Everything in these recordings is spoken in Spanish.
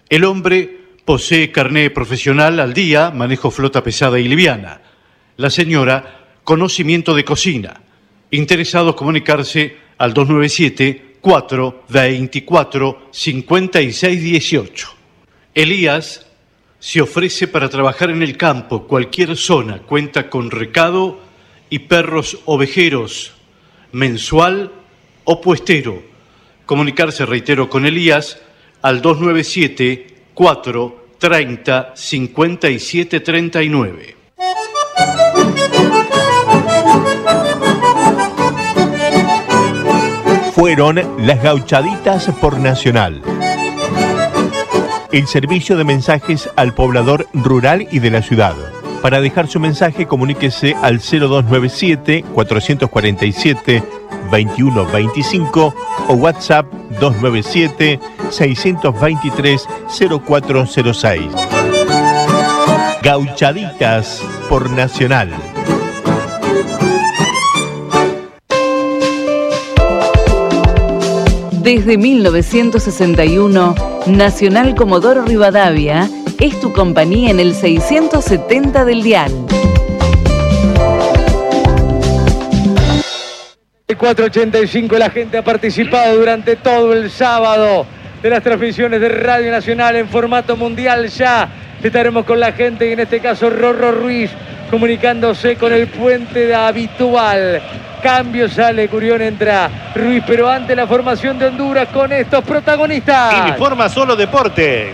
El hombre posee carné profesional al día, manejo flota pesada y liviana. La señora, conocimiento de cocina. Interesados comunicarse al 297-424-5618. Elías se ofrece para trabajar en el campo, cualquier zona. Cuenta con recado y perros ovejeros, mensual o puestero. Comunicarse, reitero, con Elías al 297-430-5739. Fueron las Gauchaditas por Nacional. El servicio de mensajes al poblador rural y de la ciudad. Para dejar su mensaje, comuníquese al 0297-447-2125 o WhatsApp 297-623-0406. Gauchaditas por Nacional. Desde 1961, Nacional Comodoro Rivadavia es tu compañía en el 670 del dial. 485, la gente ha participado durante todo el sábado de las transmisiones de Radio Nacional en formato mundial. Ya estaremos con la gente y en este caso Rorro Ruiz comunicándose con el puente habitual. Cambio, sale Curión, entra Ruiz, pero ante la formación de Honduras con estos protagonistas. Informa Solo Deportes.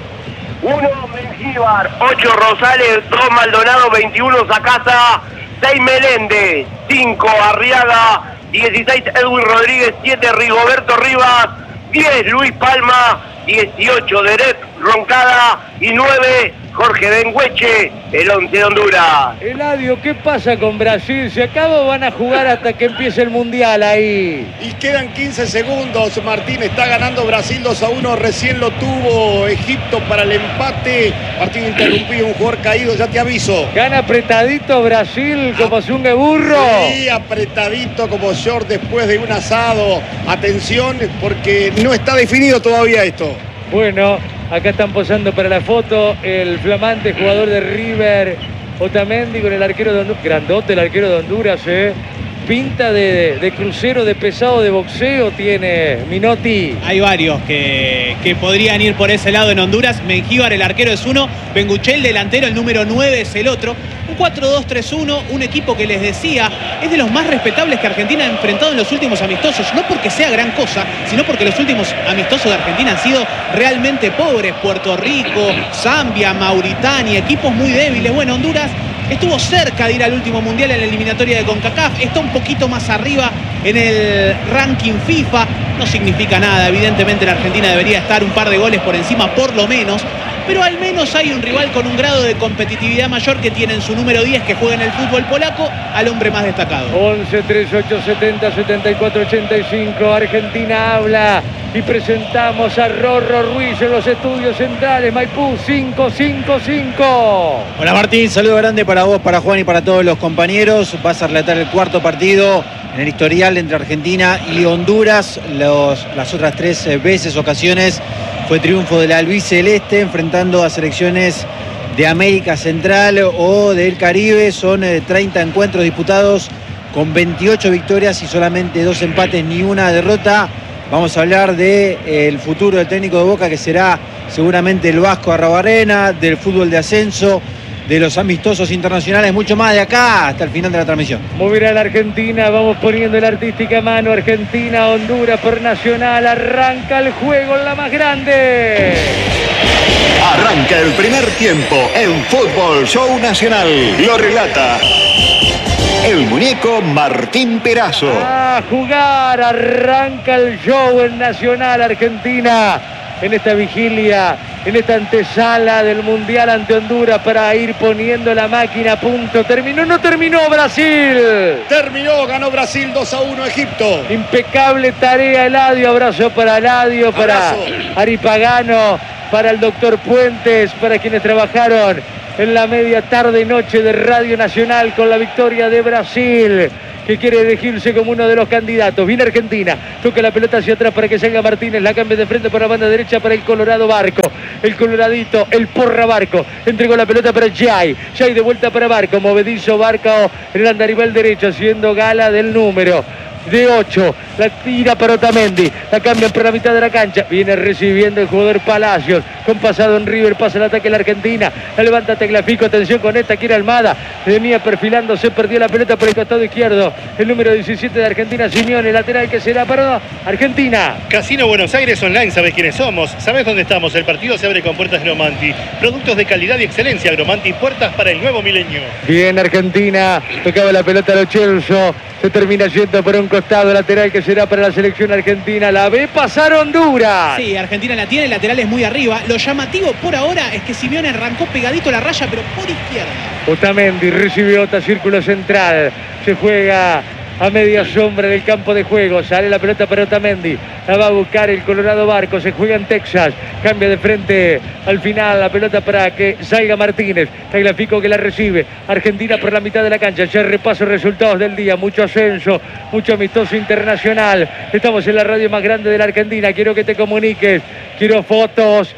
1 Mengíbar, 8 Rosales, 2 Maldonado, 21 Zacasa, 6 Meléndez, 5 Arriaga, 16 Edwin Rodríguez, 7 Rigoberto Rivas, 10 Luis Palma, 18 Deret Roncada y 9 Jorge Bengueche, el 11 de Honduras. Eladio, ¿qué pasa con Brasil? ¿Se acaba o van a jugar hasta que empiece el Mundial ahí? Y quedan 15 segundos, Martín. Está ganando Brasil 2-1. Recién lo tuvo Egipto para el empate. Partido interrumpido, un jugador caído, ya te aviso. Gana apretadito Brasil como Zungue Burro. Sí, apretadito como short después de un asado. Atención, porque no está definido todavía esto. Bueno, acá están posando para la foto el flamante jugador de River, Otamendi, con el arquero de Honduras. Grandote el arquero de Honduras, Pinta de crucero, de pesado, de boxeo tiene Minotti. Hay varios que podrían ir por ese lado en Honduras. Mengíbar, el arquero, es uno. Benguché, el delantero, el número 9, es el otro. Un 4-2-3-1, un equipo que les decía es de los más respetables que Argentina ha enfrentado en los últimos amistosos. No porque sea gran cosa, sino porque los últimos amistosos de Argentina han sido realmente pobres. Puerto Rico, Zambia, Mauritania, equipos muy débiles. Bueno, Honduras estuvo cerca de ir al último mundial en la eliminatoria de CONCACAF. Está un poquito más arriba en el ranking FIFA. No significa nada. Evidentemente la Argentina debería estar un par de goles por encima, por lo menos. Pero al menos hay un rival con un grado de competitividad mayor que tiene en su número 10, que juega en el fútbol polaco, al hombre más destacado. 11, 3, 8, 70, 74, 85. Argentina habla y presentamos a Rorro Ruiz en los estudios centrales. Maipú 555. Hola Martín, saludo grande para vos, para Juan y para todos los compañeros. Vas a relatar el cuarto partido en el historial entre Argentina y Honduras. Las otras 3 ocasiones fue triunfo del albiceleste enfrentando a selecciones de América Central o del Caribe. Son 30 encuentros disputados con 28 victorias y solamente 2 empates ni una derrota. Vamos a hablar del futuro del técnico de Boca, que será seguramente el Vasco Arrobarrena, del fútbol de ascenso, de los amistosos internacionales, mucho más de acá hasta el final de la transmisión. Moverá la Argentina, vamos poniendo la artística mano. Argentina, Honduras por Nacional. Arranca el juego en la más grande. Arranca el primer tiempo en Fútbol Show Nacional. Lo relata el muñeco Martín Perazo. A jugar, arranca el show en Nacional. Argentina en esta vigilia, en esta antesala del Mundial ante Honduras, para ir poniendo la máquina a punto. ¿Terminó? No terminó Brasil. Terminó, ganó Brasil 2-1 Egipto. Impecable tarea, Eladio. Abrazo para Eladio, para Ari Pagano, para el doctor Puentes, para quienes trabajaron en la media tarde noche de Radio Nacional con la victoria de Brasil, que quiere elegirse como uno de los candidatos. Viene Argentina, toca la pelota hacia atrás para que salga Martínez, la cambia de frente por la banda derecha para el Colorado Barco, el Coloradito, el Porra Barco, entregó la pelota para Jay de vuelta para Barco, movedizo Barco en el andarivel derecho, haciendo gala del número de 8, la tira para Otamendi, la cambian por la mitad de la cancha, viene recibiendo el jugador Palacios, con pasado en River, pasa el ataque a la Argentina, la levanta Tagliafico, atención con esta, quiere Almada, venía perfilándose, perdió la pelota por el costado izquierdo, el número 17 de Argentina, Simeone, lateral que será para Argentina. Casino Buenos Aires Online, ¿sabes quiénes somos? ¿Sabes dónde estamos? El partido se abre con puertas Gromanti, productos de calidad y excelencia, Gromanti, puertas para el nuevo milenio. Bien Argentina, tocaba la pelota a Lo Celso, se termina yendo por un costado, lateral que será para la selección argentina, la ve pasar Honduras. Sí, Argentina la tiene, el lateral es muy arriba. Lo llamativo por ahora es que Simeone arrancó pegadito a la raya, pero por izquierda. Otamendi recibe otra, círculo central, se juega a media sombra del campo de juego, sale la pelota para Otamendi, la va a buscar el Colorado Barco, se juega en Texas, cambia de frente al final la pelota para que salga Martínez, Tagliafico que la recibe, Argentina por la mitad de la cancha, ya repaso resultados del día, mucho ascenso, mucho amistoso internacional, estamos en la radio más grande de la Argentina, quiero que te comuniques, quiero fotos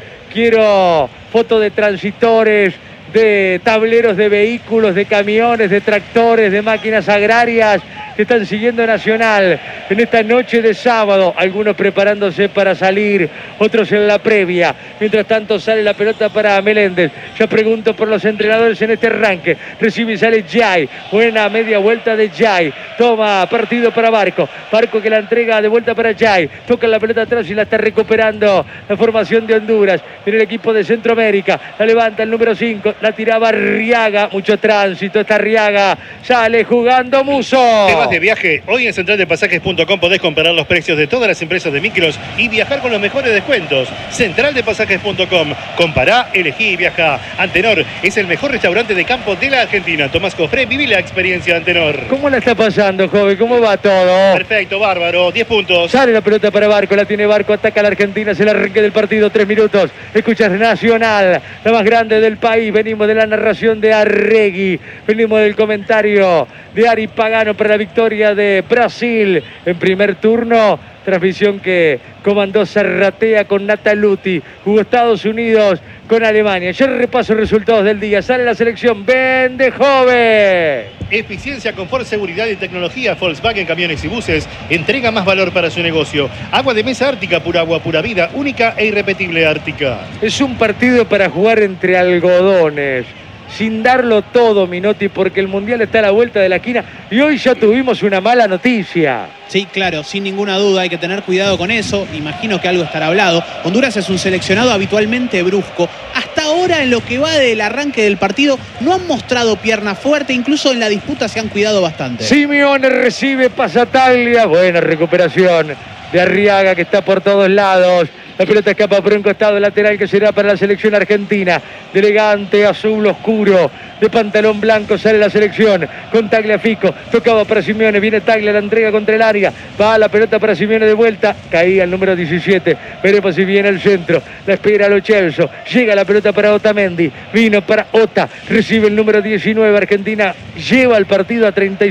de transitores, de tableros de vehículos, de camiones, de tractores, de máquinas agrarias que están siguiendo Nacional en esta noche de sábado, algunos preparándose para salir, otros en la previa. Mientras tanto sale la pelota para Meléndez. Ya pregunto por los entrenadores en este arranque. Recibe y sale Jay. Buena media vuelta de Jay. Toma partido para Barco. Barco que la entrega de vuelta para Jay. Toca la pelota atrás y la está recuperando la formación de Honduras. Viene el equipo de Centroamérica. La levanta el número 5. La tiraba Arriaga. Mucho tránsito. Está Arriaga. Sale jugando Musso. De viaje, hoy en centraldepasajes.com podés comparar los precios de todas las empresas de micros y viajar con los mejores descuentos. Centraldepasajes.com, compará, elegí y viajá. Antenor es el mejor restaurante de campo de la Argentina. Tomás Cofré, viví la experiencia Antenor. ¿Cómo la está pasando, joven? ¿Cómo va todo? Perfecto, bárbaro, 10 puntos. Sale la pelota para Barco, la tiene Barco, ataca a la Argentina, es el arranque del partido, 3 minutos. Escuchas Nacional, la más grande del país. Venimos de la narración de Arregui, venimos del comentario de Ari Pagano para la victoria de Brasil en primer turno. Transmisión que comandó Zarratea con Nataluti. Jugó Estados Unidos con Alemania. Ya repaso resultados del día. Sale la selección. Vende joven. Eficiencia, confort, seguridad y tecnología. Volkswagen Camiones y Buses entrega más valor para su negocio. Agua de mesa Ártica, pura agua, pura vida. Única e irrepetible Ártica. Es un partido para jugar entre algodones, sin darlo todo, Minotti, porque el Mundial está a la vuelta de la esquina y hoy ya tuvimos una mala noticia. Sí, claro, sin ninguna duda, hay que tener cuidado con eso. Imagino que algo estará hablado. Honduras es un seleccionado habitualmente brusco. Hasta ahora, en lo que va del arranque del partido, no han mostrado pierna fuerte, incluso en la disputa se han cuidado bastante. Simeone recibe, pasa Taglia, buena recuperación de Arriaga que está por todos lados. La pelota escapa por un costado lateral que será para la selección argentina. De elegante azul oscuro, de pantalón blanco sale la selección con Tagliafico. Tocaba para Simeone, viene Taglia, la entrega contra el área. Va la pelota para Simeone de vuelta. Caía el número 17. Veremos si viene el centro. La espera Lo Celso. Llega la pelota para Otamendi. Vino para Ota. Recibe el número 19. Argentina lleva el partido a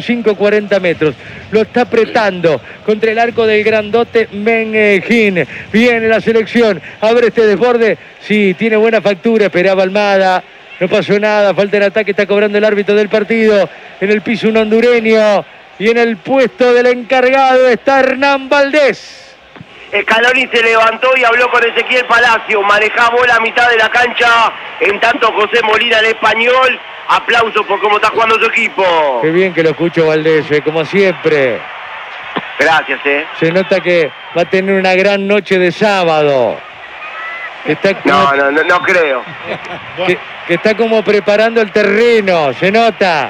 35-40 metros. Lo está apretando contra el arco del grandote Meneghin. Viene la selección. Abre este desborde. Sí, tiene buena factura. Esperaba Almada. No pasó nada. Falta el ataque. Está cobrando el árbitro del partido. En el piso un hondureño. Y en el puesto del encargado está Hernán Valdés. Scaloni se levantó y habló con Ezequiel Palacio. Manejamos la mitad de la cancha. En tanto José Molina, el español. Aplausos por cómo está jugando su equipo. Qué bien que lo escucho, Valdés, como siempre. Gracias, Se nota que va a tener una gran noche de sábado. No creo. Que está como preparando el terreno, se nota.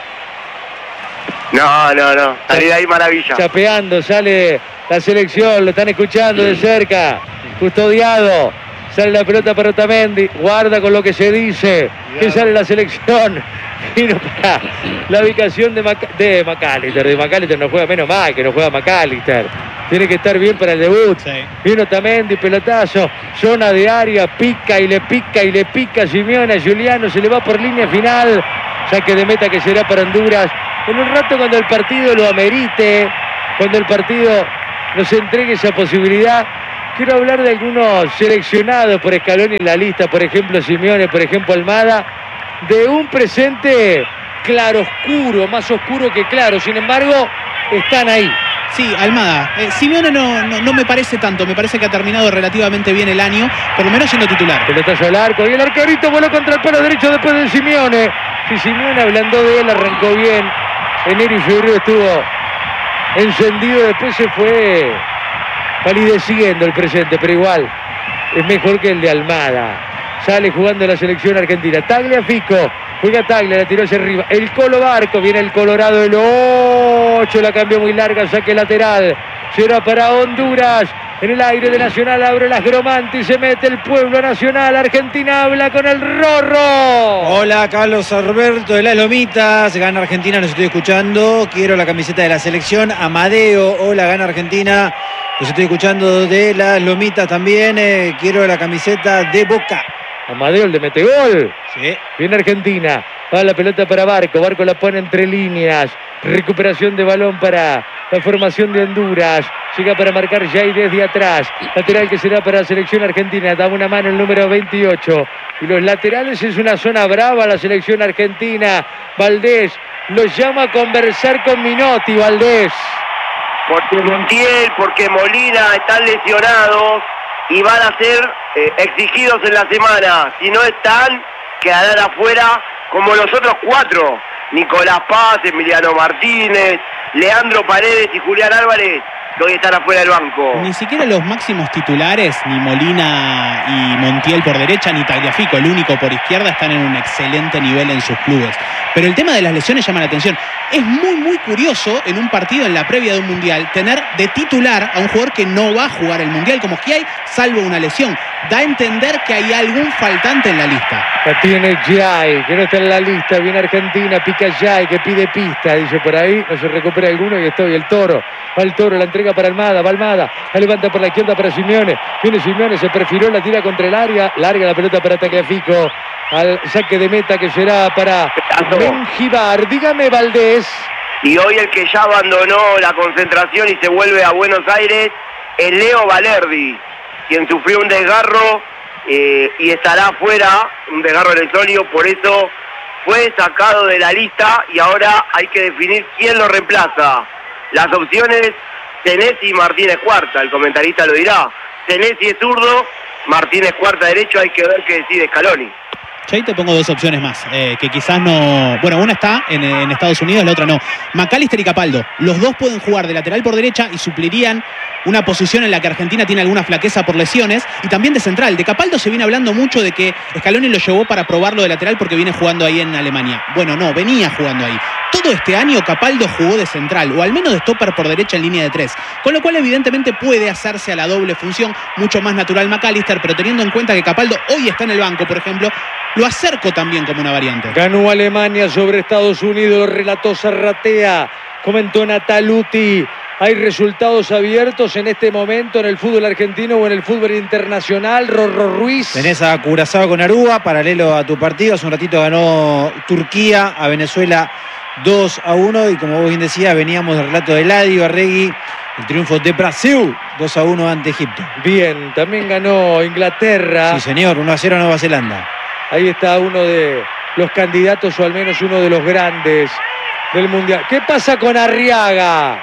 No. Salir ahí maravilla. Chapeando, sale la selección, lo están escuchando de cerca. Custodiado. Sale la pelota para Otamendi. Guarda con lo que se dice. Que sale la selección. Vino para la ubicación de McAllister. De McAllister no juega, menos mal que no juega McAllister. Tiene que estar bien para el debut. Sí. Viene Otamendi, pelotazo, zona de área, pica y le pica y le pica Simeone a Giuliano, se le va por línea final. Saque de meta que será para Honduras. En un rato cuando el partido lo amerite, cuando el partido nos entregue esa posibilidad. Quiero hablar de algunos seleccionados por Scaloni en la lista, por ejemplo Simeone, por ejemplo Almada, de un presente claroscuro, más oscuro que claro, sin embargo, están ahí. Sí, Almada. Simeone no me parece tanto, me parece que ha terminado relativamente bien el año, por lo menos siendo titular. Pelotazo al arco y el arquerito voló contra el palo derecho después de Simeone. Si Simeone, hablando de él, arrancó bien, enero y febrero estuvo encendido, después se fue palideciendo el presente, pero igual es mejor que el de Almada. Sale jugando la selección argentina. Tagliafico, juega Taglia, la tiró hacia arriba. El Colo Barco, viene el Colorado, el 8, la cambió muy larga, saque lateral. Será para Honduras. En el aire de Nacional abre las Gromanti, se mete el pueblo nacional. Argentina habla con el Rorro. Hola, Carlos Alberto de Las Lomitas. Gana Argentina, los estoy escuchando. Quiero la camiseta de la selección. Amadeo, hola, gana Argentina. Los estoy escuchando de Las Lomitas también. Quiero la camiseta de Boca. Amadeo, el de Metegol. Sí. Viene Argentina. Va la pelota para Barco. Barco la pone entre líneas. Recuperación de balón para la formación de Honduras. Llega para marcar Jay desde atrás. Lateral que será para la selección argentina. Da una mano el número 28. Y los laterales es una zona brava la selección argentina. Valdés los llama a conversar con Minotti. Valdés. Porque Montiel, porque Molina están lesionados y van a ser exigidos en la semana. Si no están, quedarán afuera como los otros 4. Nicolás Paz, Emiliano Martínez, Leandro Paredes y Julián Álvarez, que hoy están afuera del banco. Ni siquiera los máximos titulares, ni Molina y Montiel por derecha, ni Tagliafico, el único por izquierda, están en un excelente nivel en sus clubes. Pero el tema de las lesiones llama la atención. Es muy curioso en un partido en la previa de un mundial tener de titular a un jugador que no va a jugar el mundial, como que hay, salvo una lesión. Da a entender que hay algún faltante en la lista. La tiene Jay, que no está en la lista. Viene Argentina, pica Jay, que pide pista, dice por ahí. No se recupera alguno y estoy el Toro. Va el Toro, la entrega para Almada, va Almada. La levanta por la izquierda para Simeone. Viene Simeone, se perfiló, la tira contra el área. Larga la pelota para Tagliafico. Al saque de meta que será para Mengíbar. Dígame, Valdés. Y hoy el que ya abandonó la concentración y se vuelve a Buenos Aires es Leo Valerdi, quien sufrió un desgarro y estará fuera, un desgarro en el sólido, por eso fue sacado de la lista y ahora hay que definir quién lo reemplaza. Las opciones, Senesi y Martínez Cuarta, el comentarista lo dirá. Senesi es zurdo, Martínez Cuarta derecho, hay que ver qué decide Scaloni. Yo ahí te pongo dos opciones más, que quizás no... Bueno, una está en Estados Unidos, la otra no. McAllister y Capaldo, los dos pueden jugar de lateral por derecha y suplirían una posición en la que Argentina tiene alguna flaqueza por lesiones, y también de central. De Capaldo se viene hablando mucho de que Scaloni lo llevó para probarlo de lateral porque viene jugando ahí en Alemania. Bueno, no, venía jugando ahí. Todo este año Capaldo jugó de central, o al menos de stopper por derecha en línea de 3, con lo cual evidentemente puede hacerse a la doble función, mucho más natural McAllister, pero teniendo en cuenta que Capaldo hoy está en el banco, por ejemplo, lo acerco también como una variante. Ganó Alemania sobre Estados Unidos, relató Zarratea, comentó Nataluti. Hay resultados abiertos en este momento en el fútbol argentino o en el fútbol internacional. Rorro Ruiz. Tenés a Curazao con Aruba, paralelo a tu partido. Hace un ratito ganó Turquía a Venezuela 2-1 y como vos bien decías, veníamos del relato de Eladio Arregui, el triunfo de Brasil 2-1 ante Egipto. Bien, también ganó Inglaterra. Sí, señor, 1-0 a Nueva Zelanda. Ahí está uno de los candidatos, o al menos uno de los grandes del Mundial. ¿Qué pasa con Arriaga?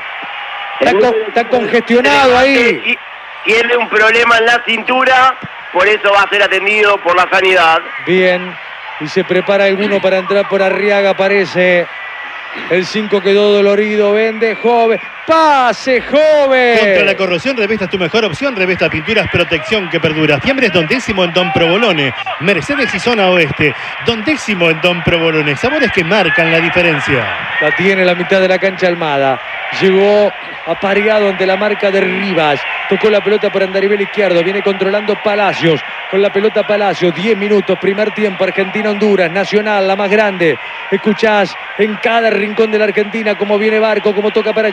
Está congestionado ahí. Tiene un problema en la cintura, por eso va a ser atendido por la sanidad. Bien, y se prepara alguno para entrar por Arriaga, parece. El 5 quedó dolorido, vende, joven. ¡Pase, joven! Contra la corrosión, Revesta tu mejor opción. Revesta Pinturas, protección que perdura. Fiambres Don Décimo en Don Provolone. Mercedes y Zona Oeste. Don Décimo en Don Provolone. Sabores que marcan la diferencia. La tiene la mitad de la cancha Almada. Llegó apareado ante la marca de Rivas. Tocó la pelota por andarivel izquierdo. Viene controlando Palacios. Con la pelota Palacios. 10 minutos. Primer tiempo. Argentina-Honduras. Nacional, la más grande. Escuchás en cada rincón de la Argentina cómo viene Barco, cómo toca para Jay, cómo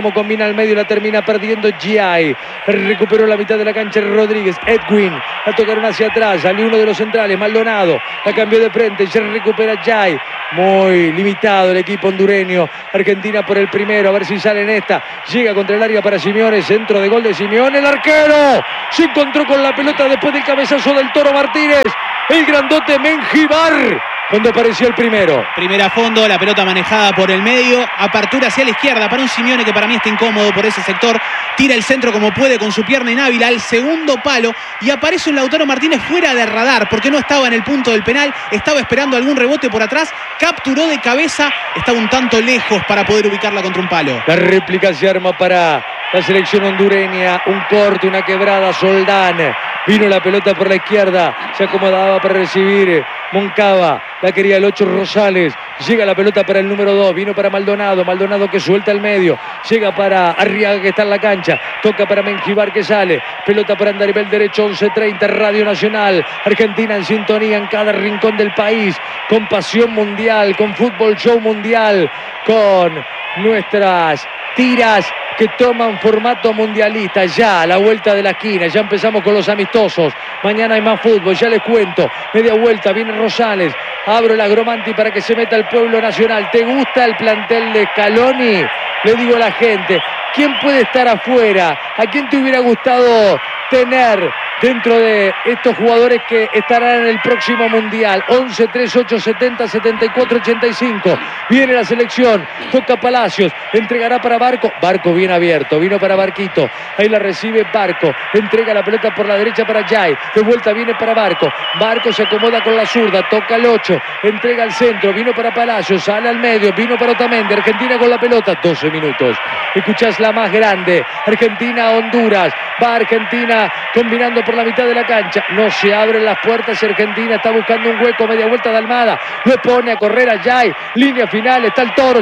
cómo combina al medio, la termina perdiendo Giai. Recuperó la mitad de la cancha Rodríguez. Edwin, la tocaron hacia atrás, salió uno de los centrales, Maldonado, la cambió de frente, ya recupera Giai. Muy limitado el equipo hondureño. Argentina por el primero, a ver si sale en esta. Llega contra el área para Simeone, centro de gol de Simeone, el arquero se encontró con la pelota después del cabezazo del Toro Martínez. El grandote Mengíbar, cuando apareció el primero. Primera fondo, la pelota manejada por el medio, apertura hacia la izquierda para un Simeone que para mí está incómodo por ese sector, tira el centro como puede con su pierna inhábil al segundo palo y aparece un Lautaro Martínez fuera de radar porque no estaba en el punto del penal, estaba esperando algún rebote por atrás, capturó de cabeza, estaba un tanto lejos para poder ubicarla contra un palo. La réplica se arma para la selección hondureña, un corte, una quebrada, Soldán, vino la pelota por la izquierda, se acomodaba para recibir Moncava, la quería el 8 Rosales, llega la pelota para el número 2, vino para Maldonado, Maldonado que suelta el medio, llega para Arriaga que está en la cancha, toca para Mengíbar que sale, pelota para Andarivel derecho, 11:30, Radio Nacional, Argentina en sintonía en cada rincón del país, con pasión mundial, con fútbol show mundial, con nuestras tiras que toman formato mundialista. Ya a la vuelta de la esquina, ya empezamos con los amistosos, mañana hay más fútbol, ya les cuento, media vuelta, viene Rosales, abro el Agromanti para que se meta el pueblo nacional. ¿Te gusta el plantel de Scaloni? Le digo a la gente, ¿quién puede estar afuera? ¿A quién te hubiera gustado tener dentro de estos jugadores que estarán en el próximo mundial? 11, 3, 8, 70, 74, 85. Viene la selección, toca Palacios, entregará para Barco. Barco bien abierto, vino para Barquito. Ahí la recibe Barco, entrega la pelota por la derecha para Giai. De vuelta viene para Barco. Barco se acomoda con la zurda, toca el 8, entrega al centro, vino para Palacios, sale al medio, vino para Otamendi. Argentina con la pelota, 12 minutos. Escuchás la más grande, Argentina-Honduras. Va Argentina combinando por la mitad de la cancha, no se abren las puertas, Argentina está buscando un hueco, media vuelta de Almada, lo pone a correr a Giai, línea final, está el Toro,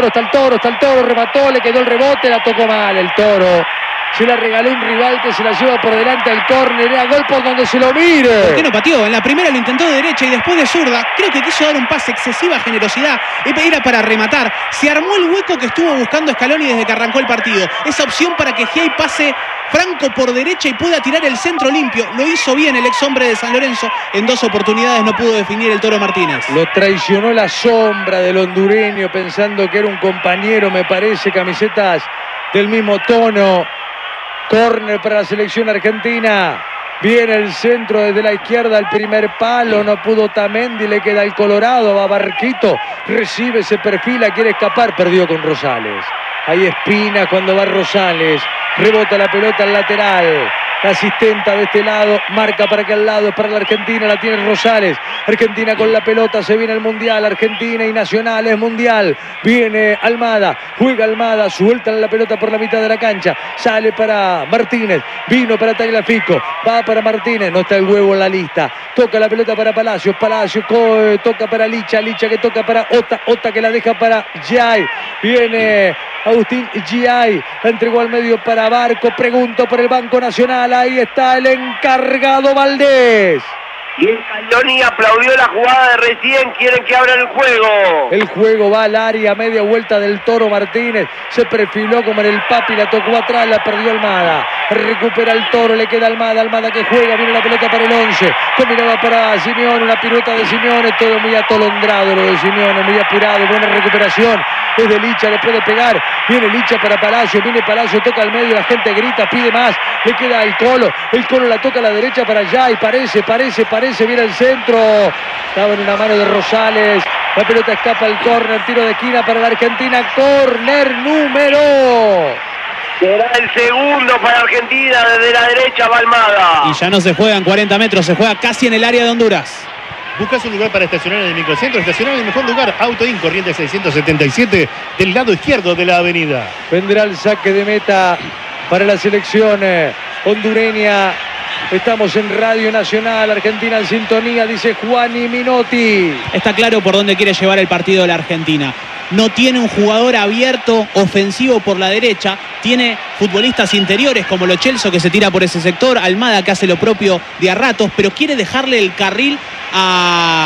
remató, le quedó el rebote, la tocó mal el Toro. Se la regaló un rival que se la lleva por delante al córner, era gol por donde se lo mire. ¿Por qué no pateó? En la primera lo intentó de derecha y después de zurda. Creo que quiso dar un pase, excesiva generosidad. Era para rematar. Se armó el hueco que estuvo buscando Scaloni desde que arrancó el partido. Esa opción para que Giai pase franco por derecha y pueda tirar el centro limpio. Lo hizo bien el ex hombre de San Lorenzo. En 2 oportunidades no pudo definir el Toro Martínez. Lo traicionó la sombra del hondureño pensando que era un compañero, me parece, camisetas del mismo tono. Córner para la selección argentina. Viene el centro desde la izquierda, el primer palo, no pudo Otamendi, le queda el Colorado, va Barquito, recibe, se perfila, quiere escapar, perdió con Rosales. Ahí Espina cuando va Rosales, rebota la pelota al lateral. La asistenta de este lado, marca para aquel lado, es para la Argentina, la tiene Rosales. Argentina con la pelota, se viene el Mundial, Argentina y Nacional es Mundial. Viene Almada, juega Almada, suelta la pelota por la mitad de la cancha, sale para Martínez, vino para Tagliafico, va para Martínez, no está el huevo en la lista. Toca la pelota para Palacios, toca para Licha que toca para Ota que la deja para Giai. Viene Agustín Giai, la entregó al medio para Barco, pregunto por el Banco Nacional. Ahí está el encargado Valdés. Y Scaloni aplaudió la jugada de recién, quieren que abran el juego. El juego va al área, media vuelta del Toro Martínez, se perfiló como en el Papi, la tocó atrás, la perdió Almada. Recupera el Toro, le queda Almada que juega, viene la pelota para el 11, combinaba para Simeone, una pirueta de Simeone, todo muy atolondrado lo de Simeone, muy apurado, buena recuperación. Es de Licha, después de pegar, viene Licha para Palacio, viene Palacio, toca al medio, la gente grita, pide más, le queda el Colo la toca a la derecha para allá y parece, viene el centro, estaba en una mano de Rosales, la pelota escapa al córner, tiro de esquina para la Argentina, córner número. Será el segundo para Argentina, desde la derecha va Almada. Y ya no se juega en 40 metros, se juega casi en el área de Honduras. ¿Buscas un lugar para estacionar en el microcentro? Estacionar en el mejor lugar. Autoin, corriente 677, del lado izquierdo de la avenida. Vendrá el saque de meta para la selección hondureña. Estamos en Radio Nacional, Argentina en sintonía, dice Juani Minotti. Está claro por dónde quiere llevar el partido la Argentina. No tiene un jugador abierto, ofensivo por la derecha. Tiene futbolistas interiores como Lo Celso que se tira por ese sector. Almada que hace lo propio de a ratos, pero quiere dejarle el carril a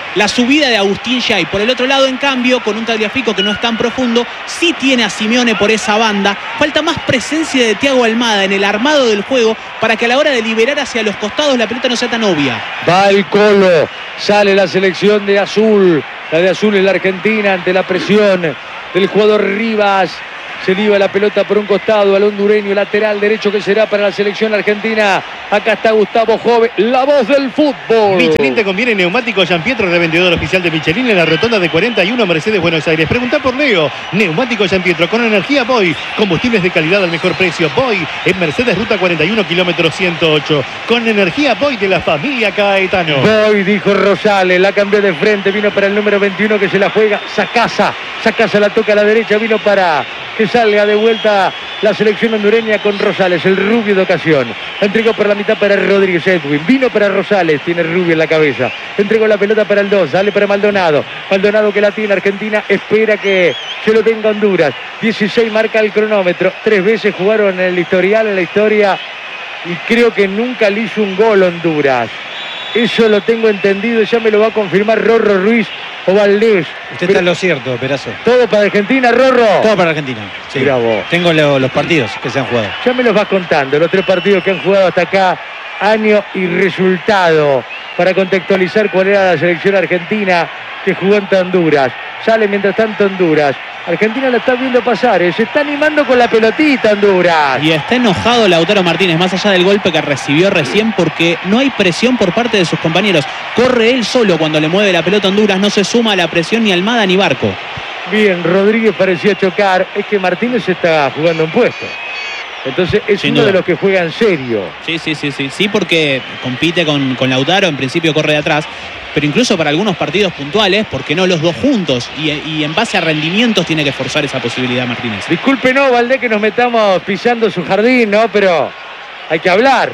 la subida de Agustín Yay. Por el otro lado, en cambio, con un Tagliafico que no es tan profundo, sí tiene a Simeone por esa banda. Falta más presencia de Thiago Almada en el armado del juego para que a la hora de liberar hacia los costados la pelota no sea tan obvia. Va el Colo, sale la selección de azul. La de azul es la Argentina ante la presión del jugador Rivas. Se liba la pelota por un costado al hondureño, lateral derecho que será para la selección argentina. Acá está Gustavo Jove, la voz del fútbol. Michelin te conviene neumático Gianpietro, revendedor oficial de Michelin en la rotonda de 41 Mercedes, Buenos Aires. Pregunta por Leo. Neumático Gianpietro con energía Boy. Combustibles de calidad al mejor precio. Boy en Mercedes, ruta 41, kilómetro 108. Con energía Boy de la familia Caetano. Boy, dijo Rosales, la cambió de frente, vino para el número 21 que se la juega. Sacasa la toca a la derecha, vino para que salga de vuelta la selección hondureña con Rosales, el rubio de ocasión. Entregó por la mitad para Rodríguez Edwin, vino para Rosales, tiene rubio en la cabeza. Entregó la pelota para el 2, sale para Maldonado. Maldonado que la tiene Argentina, espera que se lo tenga Honduras. 16 marca el cronómetro, 3 veces jugaron en el historial, en la historia, y creo que nunca le hizo un gol Honduras. Eso lo tengo entendido, ya me lo va a confirmar Rorro Ruiz o Valdés. Usted está en lo cierto, Perazo. ¿Todo para Argentina, Rorro? Todo para Argentina. Sí. Mirá vos. Tengo los partidos que se han jugado. Ya me los vas contando, los 3 partidos que han jugado hasta acá, año y resultado, para contextualizar cuál era la selección argentina que jugó ante Honduras. Sale mientras tanto Honduras. Argentina la está viendo pasar, se está animando con la pelotita Honduras. Y está enojado Lautaro Martínez, más allá del golpe que recibió recién, porque no hay presión por parte de sus compañeros. Corre él solo cuando le mueve la pelota a Honduras, no se suma a la presión ni Almada ni Barco. Bien, Rodríguez parecía chocar, es que Martínez está jugando un puesto. Entonces es Sin uno duda. de los que juega en serio. Sí, porque compite con Lautaro, en principio corre de atrás, pero incluso para algunos partidos puntuales, ¿por qué no los dos juntos? Y en base a rendimientos tiene que forzar esa posibilidad Martínez. Discúlpenos, Valdés, que nos metamos pisando su jardín, ¿no? Pero hay que hablar.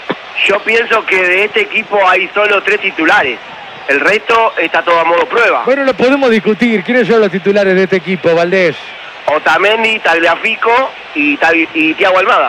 Yo pienso que de este equipo hay solo 3 titulares. El resto está todo a modo prueba. Bueno, lo podemos discutir. ¿Quiénes son los titulares de este equipo, Valdés? Otamendi, Tagliafico y Thiago Almada.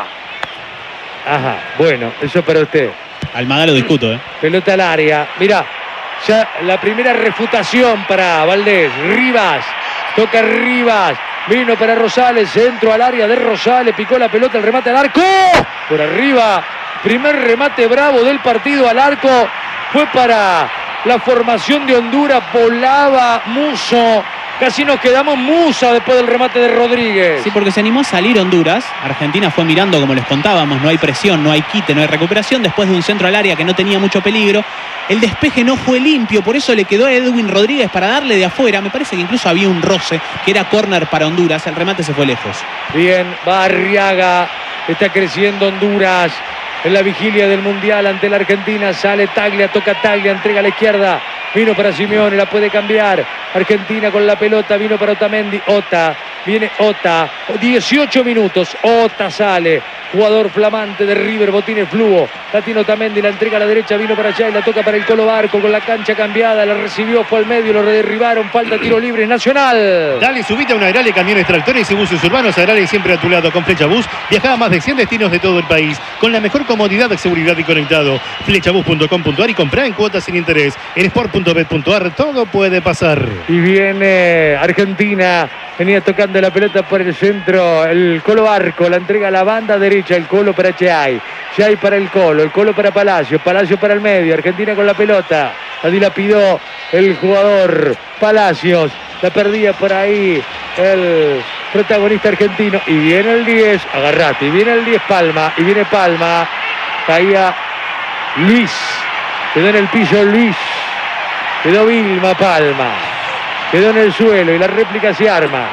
Ajá, bueno, eso para usted. Almada lo discuto, ¿eh? Pelota al área. Mirá, ya la primera refutación para Valdés. Rivas, toca Rivas. Vino para Rosales, centro al área de Rosales. Picó la pelota, el remate al arco. Por arriba, primer remate bravo del partido al arco. Fue para la formación de Honduras. Volaba Muso. Casi nos quedamos musa después del remate de Rodríguez. Sí, porque se animó a salir Honduras. Argentina fue mirando, como les contábamos, no hay presión, no hay quite, no hay recuperación. Después de un centro al área que no tenía mucho peligro. El despeje no fue limpio, por eso le quedó a Edwin Rodríguez para darle de afuera. Me parece que incluso había un roce, que era córner para Honduras. El remate se fue lejos. Bien, va Arriaga. Está creciendo Honduras en la vigilia del Mundial ante la Argentina. Sale Taglia, toca Taglia, entrega a la izquierda. Vino para Simeone, la puede cambiar. Argentina con la pelota, vino para Otamendi. Viene Ota. 18 minutos. Ota sale. Jugador flamante de River, Botines Fluo. La tiene Otamendi, la entrega a la derecha, vino para allá y la toca para el Colo Barco con la cancha cambiada. La recibió, fue al medio, lo derribaron. Falta, tiro libre, Nacional. Dale, subite a una Agrale, camiones, tractores y buses urbanos. Agrale siempre a tu lado con Flecha Bus. Viaja a más de 100 destinos de todo el país con la mejor comodidad, seguridad y conectado. Flechabus.com.ar y comprá en cuotas sin interés. En sport.bet.ar todo puede pasar. Y viene Argentina, venía tocando la pelota por el centro, el Colo Barco, la entrega a la banda derecha, el Colo para Chay para el Colo para Palacio para el medio, Argentina con la pelota, la dilapidó el jugador Palacios, la perdía por ahí el protagonista argentino, y viene el 10, agarrate, y viene el 10 Palma, y viene Palma, caía Luis, quedó en el piso Luis, quedó Vilma Palma, quedó en el suelo y la réplica se arma.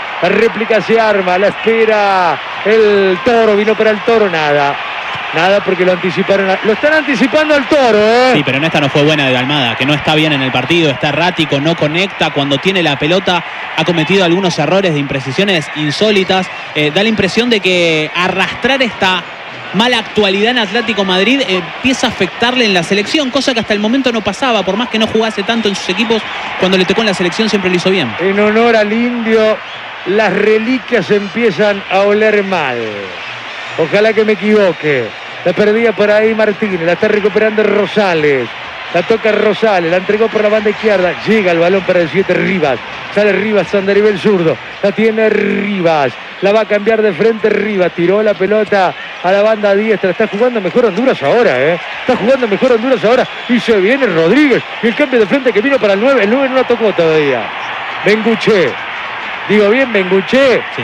La espera el Toro, vino para el Toro, nada porque lo anticiparon, lo están anticipando al Toro, ¿eh? Sí, pero en esta no fue buena de Almada, que no está bien en el partido, está errático, no conecta, cuando tiene la pelota ha cometido algunos errores de imprecisiones insólitas, da la impresión de que arrastrar esta mala actualidad en Atlético Madrid empieza a afectarle en la selección, cosa que hasta el momento no pasaba, por más que no jugase tanto en sus equipos, cuando le tocó en la selección siempre lo hizo bien. En honor al Indio, las reliquias empiezan a oler mal. Ojalá que me equivoque. La perdía por ahí Martínez, la está recuperando Rosales. La toca Rosales, la entregó por la banda izquierda. Llega el balón para el 7 Rivas. Sale Rivas, Andarivel zurdo. La tiene Rivas. La va a cambiar de frente Rivas. Tiró la pelota a la banda diestra. Está jugando mejor Honduras ahora, Está jugando mejor Honduras ahora. Y se viene Rodríguez. Y el cambio de frente que vino para el 9. El 9 no la tocó todavía. Benguché. Digo bien, Benguché. Sí.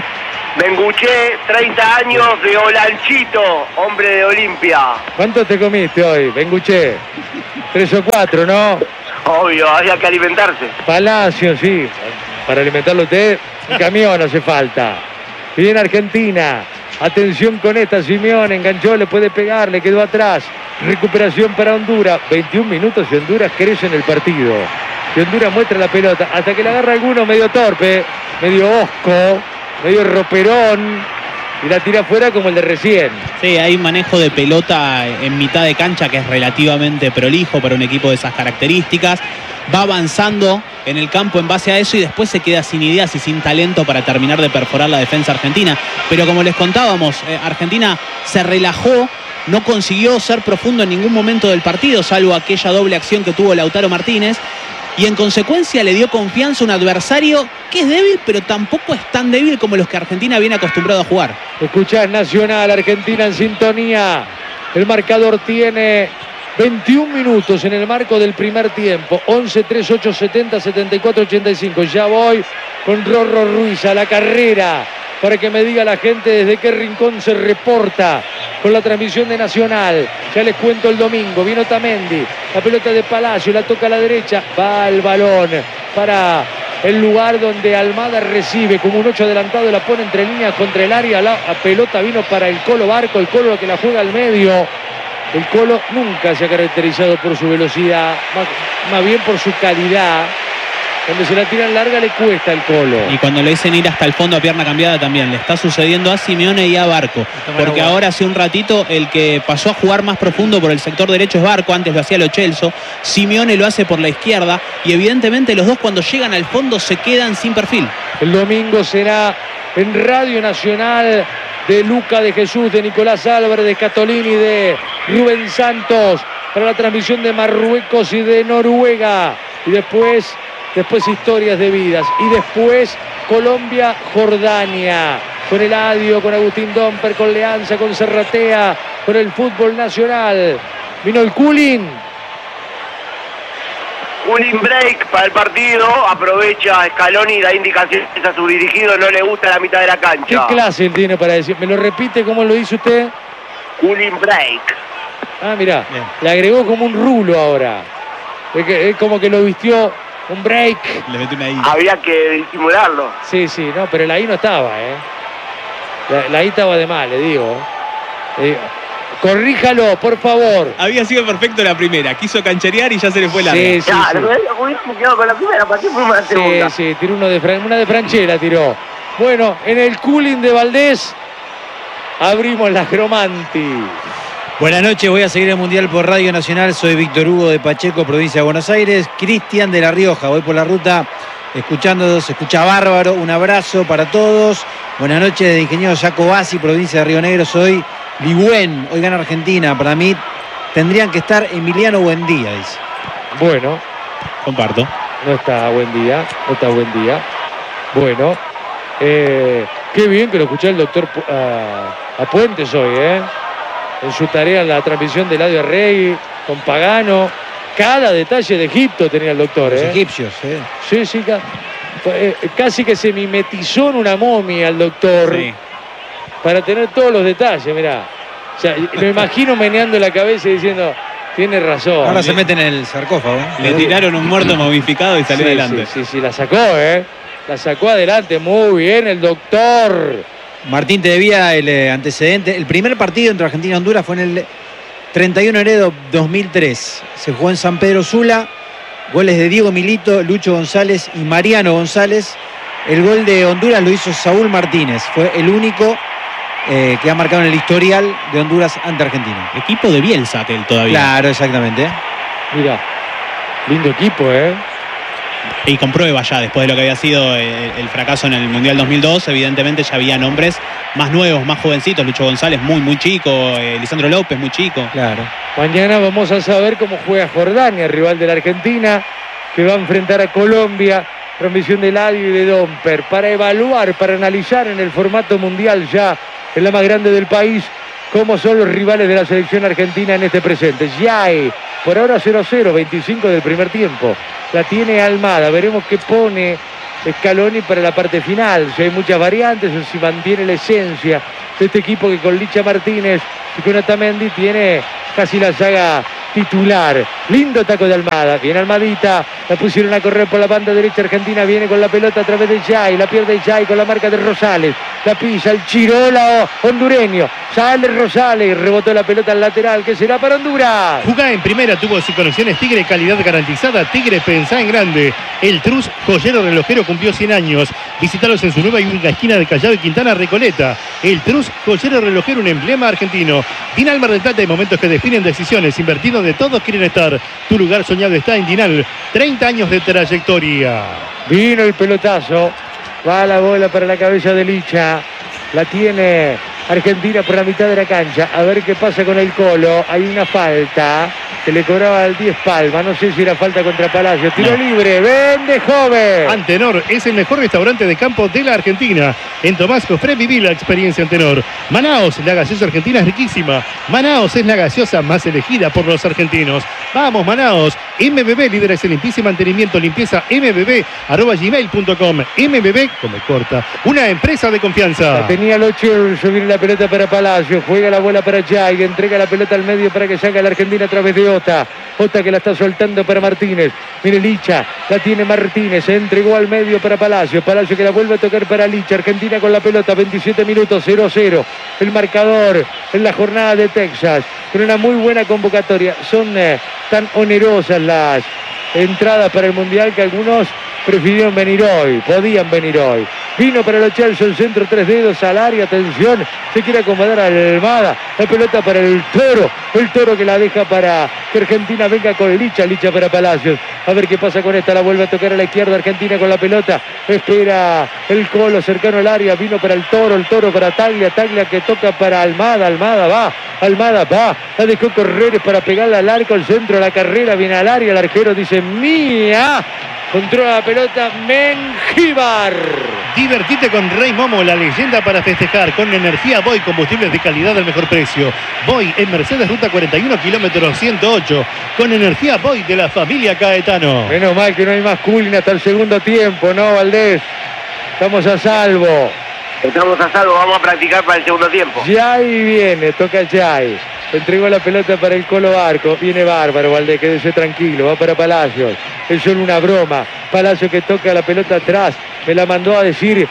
Benguché, 30 años de Olanchito, hombre de Olimpia. ¿Cuánto te comiste hoy, Benguché? 3 o 4, ¿no? Obvio, había que alimentarse. Palacio, sí. Para alimentarlo usted, un camión hace falta. Y viene Argentina. Atención con esta, Simeone enganchó, le puede pegar, le quedó atrás. Recuperación para Honduras. 21 minutos y Honduras crece en el partido. Y Honduras muestra la pelota hasta que la agarra alguno medio torpe, medio hosco, medio roperón, y la tira afuera como el de recién. Sí, hay manejo de pelota en mitad de cancha que es relativamente prolijo para un equipo de esas características. Va avanzando en el campo en base a eso y después se queda sin ideas y sin talento para terminar de perforar la defensa argentina. Pero como les contábamos, Argentina se relajó, no consiguió ser profundo en ningún momento del partido, salvo aquella doble acción que tuvo Lautaro Martínez. Y en consecuencia le dio confianza a un adversario que es débil, pero tampoco es tan débil como los que Argentina viene acostumbrado a jugar. Escuchás Nacional, Argentina en sintonía. El marcador tiene 21 minutos en el marco del primer tiempo. 11, 3, 8, 70, 74, 85. Ya voy con Rorro Ruiz a la carrera para que me diga la gente desde qué rincón se reporta con la transmisión de Nacional. Ya les cuento el domingo. Vino Otamendi, la pelota de Palacio, la toca a la derecha, va al balón para el lugar donde Almada recibe como un 8 adelantado, la pone entre líneas contra el área. La pelota vino para el Colo Barco, el Colo que la juega al medio. El Colo nunca se ha caracterizado por su velocidad, más bien por su calidad. Cuando se la tiran larga le cuesta el Colo. Y cuando le dicen ir hasta el fondo a pierna cambiada también le está sucediendo a Simeone y a Barco. Porque ahora hace un ratito el que pasó a jugar más profundo por el sector derecho es Barco. Antes lo hacía Lo Celso. Simeone lo hace por la izquierda. Y evidentemente los dos cuando llegan al fondo se quedan sin perfil. El domingo será en Radio Nacional de Luca de Jesús, de Nicolás Álvarez, de Catolini, de Rubén Santos, para la transmisión de Marruecos y de Noruega. Y después historias de vidas. Y después Colombia, Jordania. Con Eladio, con Agustín Domper, con Leanza, con Serratea, con el fútbol nacional. Vino el cooling. Cooling break para el partido. Aprovecha Scaloni y da indicaciones a su dirigido. No le gusta la mitad de la cancha. ¿Qué clase tiene para decir? ¿Me lo repite cómo lo dice usted? Cooling break. Ah, mirá, le agregó como un rulo ahora. Es como que lo vistió un break. Le mete una I. Había que disimularlo. Sí, no, pero la I no estaba, La I estaba de mal, le digo. Corríjalo, por favor. Había sido perfecto la primera, quiso cancherear y ya se le fue la Sí. Hubiéramos quedado con la primera, ¿para qué fuimos a la segunda? Sí, tiró una de Franchella, tiró. Bueno, en el cooling de Valdés abrimos la Cromanti. Buenas noches, voy a seguir el Mundial por Radio Nacional. Soy Víctor Hugo de Pacheco, provincia de Buenos Aires. Cristian de La Rioja, voy por la ruta escuchándolos, se escucha bárbaro. Un abrazo para todos. Buenas noches de Ingeniero Jaco Bassi, provincia de Río Negro. Soy Ligüen, hoy gana Argentina. Para mí tendrían que estar Emiliano Buendía, dice. Bueno, comparto. No está Buendía. Bueno, qué bien que lo escuché el doctor a Puentes hoy, en su tarea en la transmisión de Eladio Rey con Pagano. Cada detalle de Egipto tenía el doctor. Los egipcios, Sí, casi que se mimetizó en una momia el doctor. Sí. Para tener todos los detalles, mirá. O sea, lo imagino meneando la cabeza y diciendo, tiene razón. Ahora se meten en el sarcófago. Le tiraron un muerto momificado y salió adelante. Sí, la sacó, La sacó adelante, muy bien el doctor. Martín, te debía el antecedente. El primer partido entre Argentina y Honduras fue en el 31 de enero de 2003. Se jugó en San Pedro Sula. Goles de Diego Milito, Lucho González y Mariano González. El gol de Honduras lo hizo Saúl Martínez. Fue el único que ha marcado en el historial de Honduras ante Argentina. Equipo de Bielsa aquel todavía. Claro, exactamente. Mira, lindo equipo, y comprueba ya, después de lo que había sido el fracaso en el Mundial 2002, evidentemente ya había nombres más nuevos, más jovencitos. Lucho González muy chico, Lisandro López muy chico. Claro. Mañana vamos a saber cómo juega Jordania, rival de la Argentina, que va a enfrentar a Colombia. Transmisión de Ladio y de Domper, para evaluar, para analizar en el formato mundial ya, en la más grande del país, cómo son los rivales de la selección argentina en este presente. Yay, por ahora 0-0, 25 del primer tiempo. La tiene Almada, veremos qué pone Scaloni para la parte final. Si hay muchas variantes o si mantiene la esencia de este equipo que con Licha Martínez y con Otamendi tiene casi la saga titular. Lindo taco de Almada, viene Almadita, la pusieron a correr por la banda derecha. Argentina viene con la pelota a través de Jai, la pierde Jai con la marca de Rosales, la pisa el Chirola hondureño, sale Rosales, rebotó la pelota al lateral, que será para Honduras. Jugá en primera, tuvo sin conexiones Tigre, calidad garantizada. Tigre, pensá en grande. El Trus, joyero relojero, cumplió 100 años. Visítalos en su nueva y única esquina de Callao y Quintana, Recoleta. El Trus, joyero relojero, un emblema argentino. Dinal Mar del Plata, de momentos que definen decisiones, invertidos donde todos quieren estar. Tu lugar soñado está en Dinal. 30 años de trayectoria. Vino el pelotazo, va la bola para la cabeza de Licha, la tiene Argentina por la mitad de la cancha. A ver qué pasa con el Colo. Hay una falta que le cobraba al 10 Palma. No sé si era falta contra Palacio. Tiro libre. Vende joven. Antenor es el mejor restaurante de campo de la Argentina. En Tomás Cofré viví la experiencia Antenor. Manaos, la gaseosa argentina es riquísima. Manaos es la gaseosa más elegida por los argentinos. Vamos, Manaos. MBB, líder excelentísimo y mantenimiento, limpieza, mbb@gmail.com. MBB, come corta, una empresa de confianza. La tenía Lo Celso, viene la pelota para Palacio, juega la bola para Jai, entrega la pelota al medio para que salga la Argentina a través de Ota que la está soltando para Martínez. Mire Licha, la tiene Martínez, se entregó al medio para Palacio que la vuelve a tocar para Licha. Argentina con la pelota, 27 minutos, 0-0 el marcador en la jornada de Texas, con una muy buena convocatoria. Son tan onerosas las entradas para el Mundial que algunos prefirieron venir hoy, podían venir hoy. Vino para Lo Celso, el centro, 3 dedos al área, atención, se quiere acomodar a la Almada, la pelota para el Toro que la deja para que Argentina venga con Licha para Palacios. A ver qué pasa con esta, la vuelve a tocar a la izquierda. Argentina con la pelota, espera el Colo cercano al área, vino para el Toro para Taglia que toca para Almada va, la dejó correr para pegarla al arco, el centro, la carrera, viene al área, el arquero dice mía. Controla la pelota Mengíbar. Divertite con Rey Momo, la leyenda para festejar. Con energía Boy, combustibles de calidad al mejor precio. Boy en Mercedes, ruta 41, kilómetros 108. Con energía Boy de la familia Caetano. Menos mal que no hay más cooling hasta el segundo tiempo, ¿no, Valdés? Estamos a salvo. Vamos a practicar para el segundo tiempo. Jai viene, toca Jai. Entregó la pelota para el Colo Barco. Viene bárbaro, Valdés, quédese tranquilo. Va para Palacios. Es solo una broma. Palacios que toca la pelota atrás. Me la mandó a decir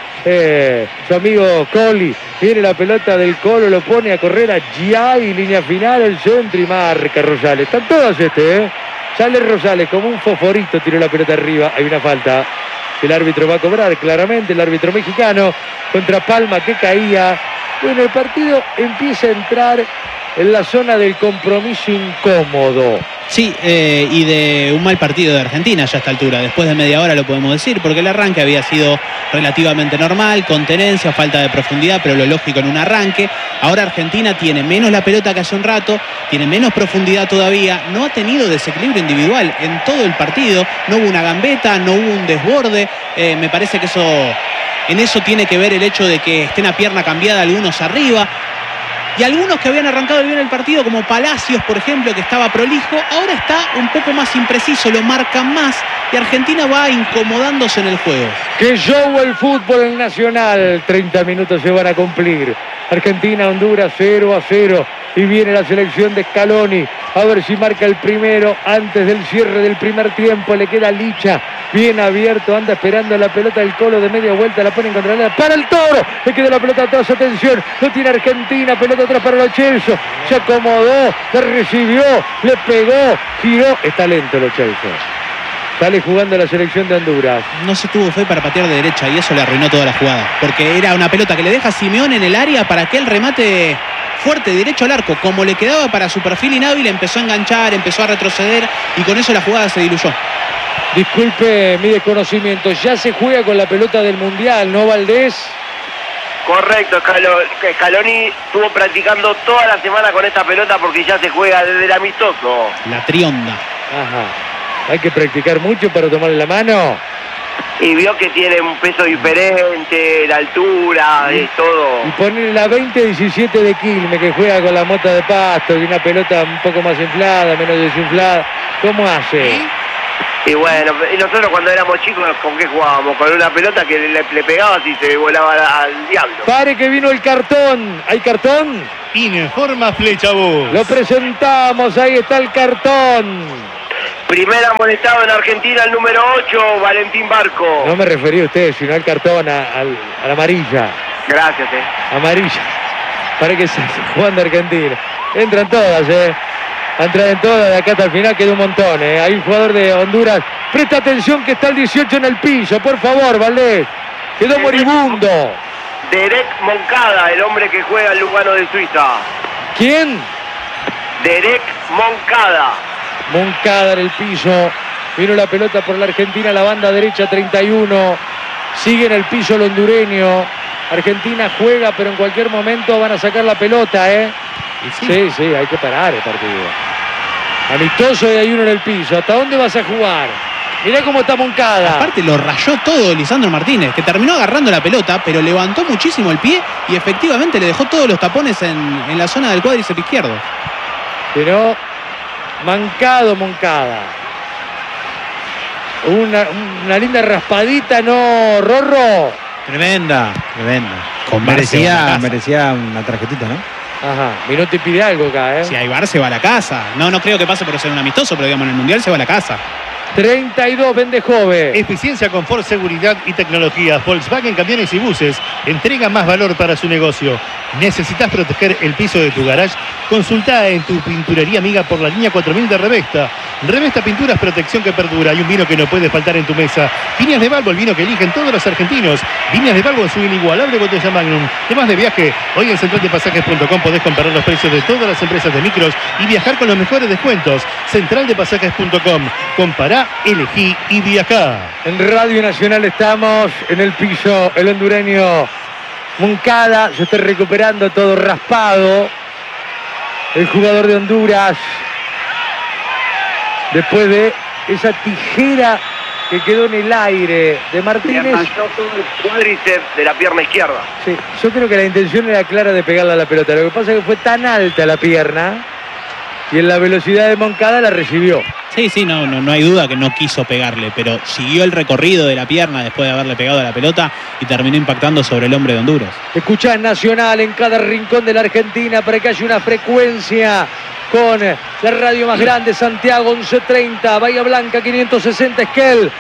su amigo Coli. Viene la pelota del Colo, lo pone a correr a Jai. Línea final, el centro y marca Rosales. Están todos Sale Rosales como un fosforito, tiró la pelota arriba. Hay una falta. El árbitro va a cobrar claramente, el árbitro mexicano contra Palma que caía. Bueno, el partido empieza a entrar en la zona del compromiso incómodo. Sí, y de un mal partido de Argentina ya a esta altura. Después de media hora lo podemos decir, porque el arranque había sido relativamente normal, con tenencia, falta de profundidad, pero lo lógico en un arranque. Ahora Argentina tiene menos la pelota que hace un rato, tiene menos profundidad todavía, no ha tenido desequilibrio individual en todo el partido, no hubo una gambeta, no hubo un desborde. Me parece que en eso tiene que ver el hecho de que estén a pierna cambiada algunos arriba. Y algunos que habían arrancado bien el partido, como Palacios, por ejemplo, que estaba prolijo, ahora está un poco más impreciso, lo marcan más y Argentina va incomodándose en el juego. Que show el fútbol en Nacional. 30 minutos se van a cumplir. Argentina, Honduras, 0-0. Y viene la selección de Scaloni. A ver si marca el primero antes del cierre del primer tiempo. Le queda Licha. Bien abierto. Anda esperando la pelota del Colo de media vuelta. La pone en contra la... ¡Para el Toro! Le queda la pelota atrás. Atención. Lo tiene Argentina. Pelota atrás para Lo Celso. Se acomodó. Le recibió. Le pegó. Giró. Está lento Lo Celso. Sale jugando la selección de Honduras. No se tuvo fe para patear de derecha y eso le arruinó toda la jugada. Porque era una pelota que le deja a Simeone en el área para que él remate fuerte, derecho al arco. Como le quedaba para su perfil inhábil, empezó a enganchar, empezó a retroceder y con eso la jugada se diluyó. Disculpe mi desconocimiento, ya se juega con la pelota del Mundial, ¿no, Valdés? Correcto, Scaloni estuvo practicando toda la semana con esta pelota porque ya se juega desde el amistoso. La trionda. Ajá. Hay que practicar mucho para tomarle la mano. Y vio que tiene un peso diferente, la altura, todo. Y ponerle la 20-17 de Quilmes, que juega con la mota de pasto y una pelota un poco más inflada, menos desinflada. ¿Cómo hace? Y bueno, y nosotros cuando éramos chicos, ¿con qué jugábamos? Con una pelota que le pegabas y se volaba al diablo. Pare que vino el cartón. ¿Hay cartón? Informa Flechabús. Lo presentamos, ahí está el cartón. Primer amonestado en Argentina, el número 8, Valentín Barco. No me refería a usted, sino al cartón, a la amarilla. Gracias, Amarilla. Para que se jugando Argentina. Entran todas, Entran en todas, de acá hasta el final queda un montón, Hay un jugador de Honduras. Presta atención que está el 18 en el piso, por favor, Valdés. Quedó moribundo. Derek Moncada, el hombre que juega en Lugano de Suiza. ¿Quién? Derek Moncada. Moncada en el piso. Vino la pelota por la Argentina, la banda derecha 31. Sigue en el piso el hondureño. Argentina juega, pero en cualquier momento van a sacar la pelota, Sí, hay que parar el partido. Amistoso y hay uno en el piso. ¿Hasta dónde vas a jugar? Mirá cómo está Moncada. Aparte lo rayó todo Lisandro Martínez, que terminó agarrando la pelota, pero levantó muchísimo el pie y efectivamente le dejó todos los tapones en la zona del cuádriceps izquierdo. Pero mancado Moncada. Una linda raspadita, ¿no, Rorro? Tremenda. Merecía una tarjetita, ¿no? Ajá, Minotti pide algo acá, Si hay VAR se va a la casa. No creo que pase por ser un amistoso, pero digamos en el Mundial se va a la casa. 32, vende joven. Eficiencia, confort, seguridad y tecnología. Volkswagen Camiones y Buses entrega más valor para su negocio. ¿Necesitas proteger el piso de tu garage? Consulta en tu pinturería amiga por la línea 4000 de Revesta. Revesta Pinturas, protección que perdura y un vino que no puede faltar en tu mesa. Viñas de Balbo, el vino que eligen todos los argentinos. Viñas de Balbo, su inigualable botella Magnum. Temas de viaje. Hoy en centraldepasajes.com podés comparar los precios de todas las empresas de micros y viajar con los mejores descuentos. Centraldepasajes.com. Compará, elegí y viajá. En Radio Nacional estamos en el piso, el hondureño Moncada se está recuperando, todo raspado. El jugador de Honduras, después de esa tijera que quedó en el aire de Martínez. Le manchó todo el cuádriceps de la pierna izquierda. Sí, yo creo que la intención era clara de pegarle a la pelota. Lo que pasa es que fue tan alta la pierna y en la velocidad de Moncada la recibió. Sí, no hay duda que no quiso pegarle, pero siguió el recorrido de la pierna después de haberle pegado a la pelota y terminó impactando sobre el hombre de Honduras. Escuchá Nacional en cada rincón de la Argentina para que haya una frecuencia con la radio más grande, Santiago 1130, Bahía Blanca 560, Esquel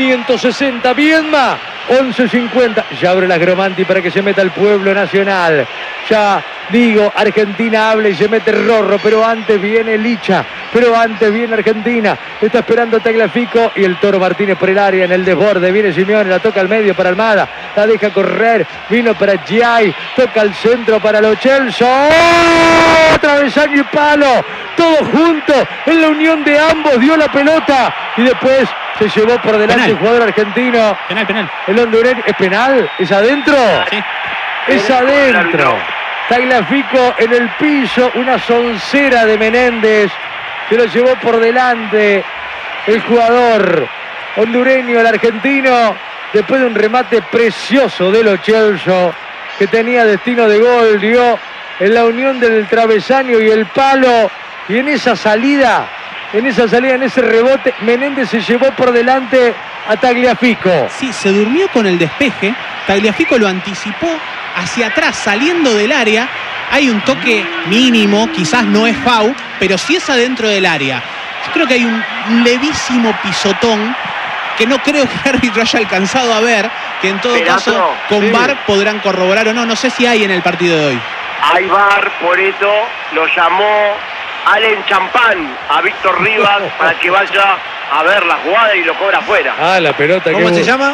560, Viedma 1150. Ya abre la Gromanti para que se meta el pueblo nacional. Ya digo, Argentina habla y se mete Rorro, pero antes viene Licha, pero antes viene Argentina. Está esperando Tagliafico y el Toro Martínez por el área en el desborde. Viene Simeone, la toca al medio para Almada, la deja correr, vino para Giai, toca al centro para Lo Celso. ¡Oh! Travesaño y palo, todo junto en la unión de ambos, dio la pelota y después se llevó por delante el jugador argentino. Penal. El hondureño, ¿es penal? ¿Es adentro? Sí. Es adentro. Tagliafico en el piso, una soncera de Menéndez que lo llevó por delante el jugador hondureño, el argentino, después de un remate precioso de Lo Celso que tenía destino de gol, dio en la unión del travesaño y el palo, y en esa salida, en ese rebote, Menéndez se llevó por delante a Tagliafico. Sí, se durmió con el despeje, Tagliafico lo anticipó hacia atrás, saliendo del área. Hay un toque mínimo, quizás no es foul, pero sí es adentro del área. Yo creo que hay un levísimo pisotón que no creo que el árbitro haya alcanzado a ver, que en todo caso con VAR podrán corroborar o no. No sé si hay en el partido de hoy. Hay VAR, por eso lo llamó Allen Champán a Víctor Rivas para que vaya a ver la jugada y lo cobra afuera. Ah, la pelota. ¿Cómo se llama?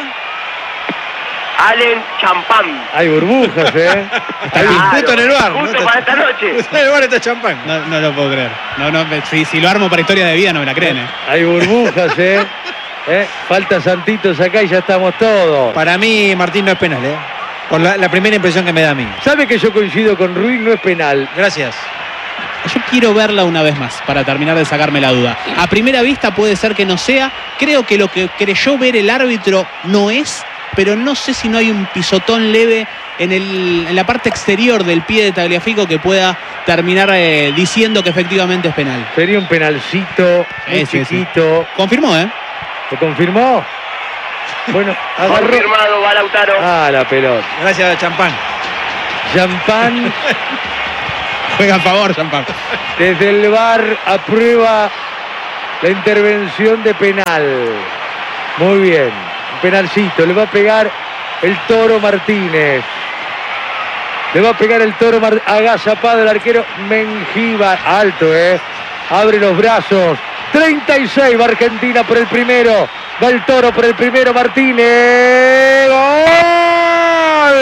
Allen Champán. Hay burbujas, Está justo en el bar. Justo para esta noche. Justo en el bar está Champán. No lo puedo creer. Si lo armo para historia de vida no me la creen. Hay burbujas, Falta Santitos acá y ya estamos todos. Para mí, Martín, no es penal, por la primera impresión que me da a mí. ¿Sabe que yo coincido con Ruiz? No es penal. Gracias. Yo quiero verla una vez más para terminar de sacarme la duda. A primera vista puede ser que no sea. Creo que lo que creyó ver el árbitro no es, pero no sé si no hay un pisotón leve en la parte exterior del pie de Tagliafico que pueda terminar diciendo que efectivamente es penal. Sería un penalcito muy chiquito. Sí. Confirmó, ¿Lo confirmó? Bueno, agarró. Confirmado, va Lautaro. Ah, la pelota. Gracias, Champán. Champán. Juega a favor, Champán. Desde el VAR aprueba la intervención de penal. Muy bien. Un penalcito. Le va a pegar el Toro Martínez. Le va a pegar el Toro agazapado el arquero Mengíbar. Alto, Abre los brazos. 36 va Argentina por el primero. Va el Toro por el primero. Martínez. ¡Gol!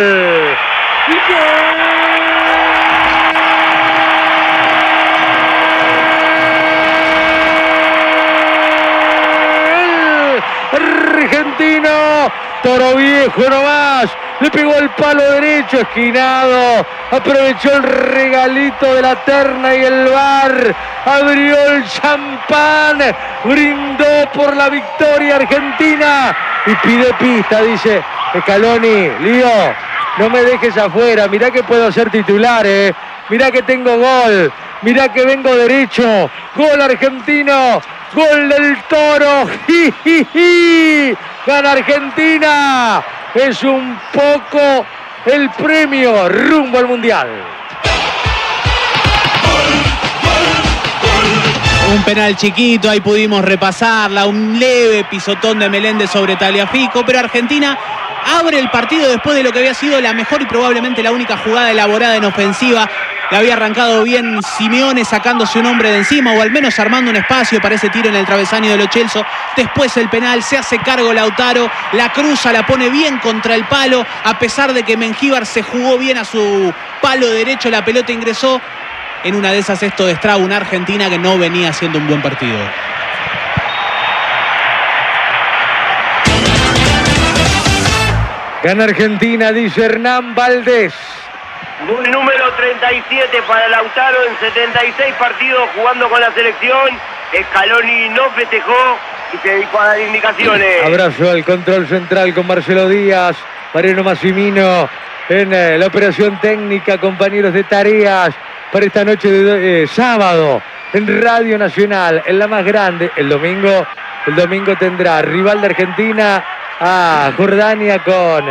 Argentino, Toro viejo nomás, le pegó el palo derecho, esquinado, aprovechó el regalito de la terna y el VAR, abrió el champán, brindó por la victoria argentina y pide pista, dice Scaloni. Lío, no me dejes afuera, mirá que puedo ser titular, mirá que tengo gol, mirá que vengo derecho, gol argentino. Gol del Toro, gana Argentina, es un poco el premio rumbo al Mundial. Un penal chiquito, ahí pudimos repasarla, un leve pisotón de Meléndez sobre Tagliafico, pero Argentina abre el partido después de lo que había sido la mejor y probablemente la única jugada elaborada en ofensiva. Le había arrancado bien Simeone sacándose un hombre de encima o al menos armando un espacio para ese tiro en el travesaño de Lo Celso. Después el penal, se hace cargo Lautaro, la cruza, la pone bien contra el palo, a pesar de que Mengíbar se jugó bien a su palo derecho, la pelota ingresó. En una de esas esto destraba una Argentina que no venía haciendo un buen partido. Gana Argentina, dice Hernán Valdés. Gol número 37 para Lautaro en 76 partidos jugando con la selección. Scaloni no festejó y se dedicó a dar indicaciones. Abrazo al control central con Marcelo Díaz, Mariano Massimino en la operación técnica, compañeros de tareas para esta noche de sábado en Radio Nacional, en la más grande. El domingo tendrá rival de Argentina a Jordania con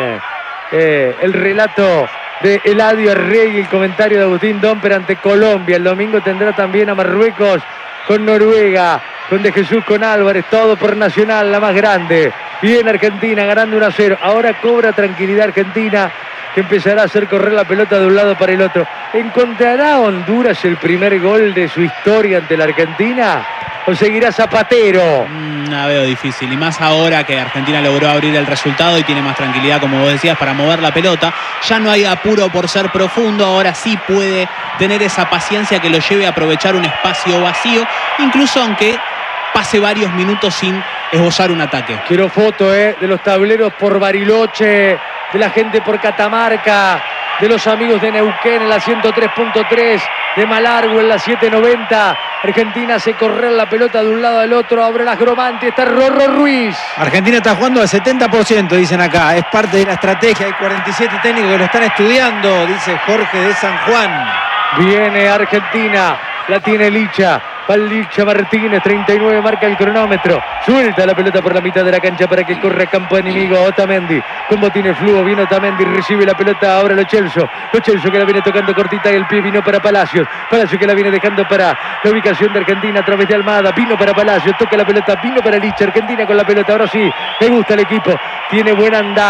el relato de Eladio Arregui, el comentario de Agustín Domper ante Colombia. El domingo tendrá también a Marruecos con Noruega, con De Jesús con Álvarez, todo por Nacional, la más grande. Bien Argentina ganando 1-0. Ahora cobra tranquilidad Argentina, que empezará a hacer correr la pelota de un lado para el otro. ¿Encontrará Honduras el primer gol de su historia ante la Argentina? ¿O seguirá Zapatero? La veo difícil, y más ahora que Argentina logró abrir el resultado y tiene más tranquilidad, como vos decías, para mover la pelota. Ya no hay apuro por ser profundo, ahora sí puede tener esa paciencia que lo lleve a aprovechar un espacio vacío, incluso aunque pase varios minutos sin esbozar un ataque. Quiero foto de los tableros por Bariloche, de la gente por Catamarca, de los amigos de Neuquén en la 103.3, de Malargüe en la 790. Argentina hace correr la pelota de un lado al otro, abre las Gromanti, está Rorro Ruiz. Argentina está jugando al 70%, dicen acá, es parte de la estrategia, hay 47 técnicos que lo están estudiando, dice Jorge de San Juan. Viene Argentina, la tiene Licha. Licha Martínez, 39 marca el cronómetro. Suelta la pelota por la mitad de la cancha para que corra campo enemigo. Otamendi con botines fluo. Viene Otamendi, recibe la pelota ahora Lo Celso. Lo Celso que la viene tocando cortita y el pie vino para Palacios. Palacios que la viene dejando para la ubicación de Argentina a través de Almada. Vino para Palacios, toca la pelota, vino para Licha. Argentina con la pelota, ahora sí, me gusta el equipo. Tiene buen andar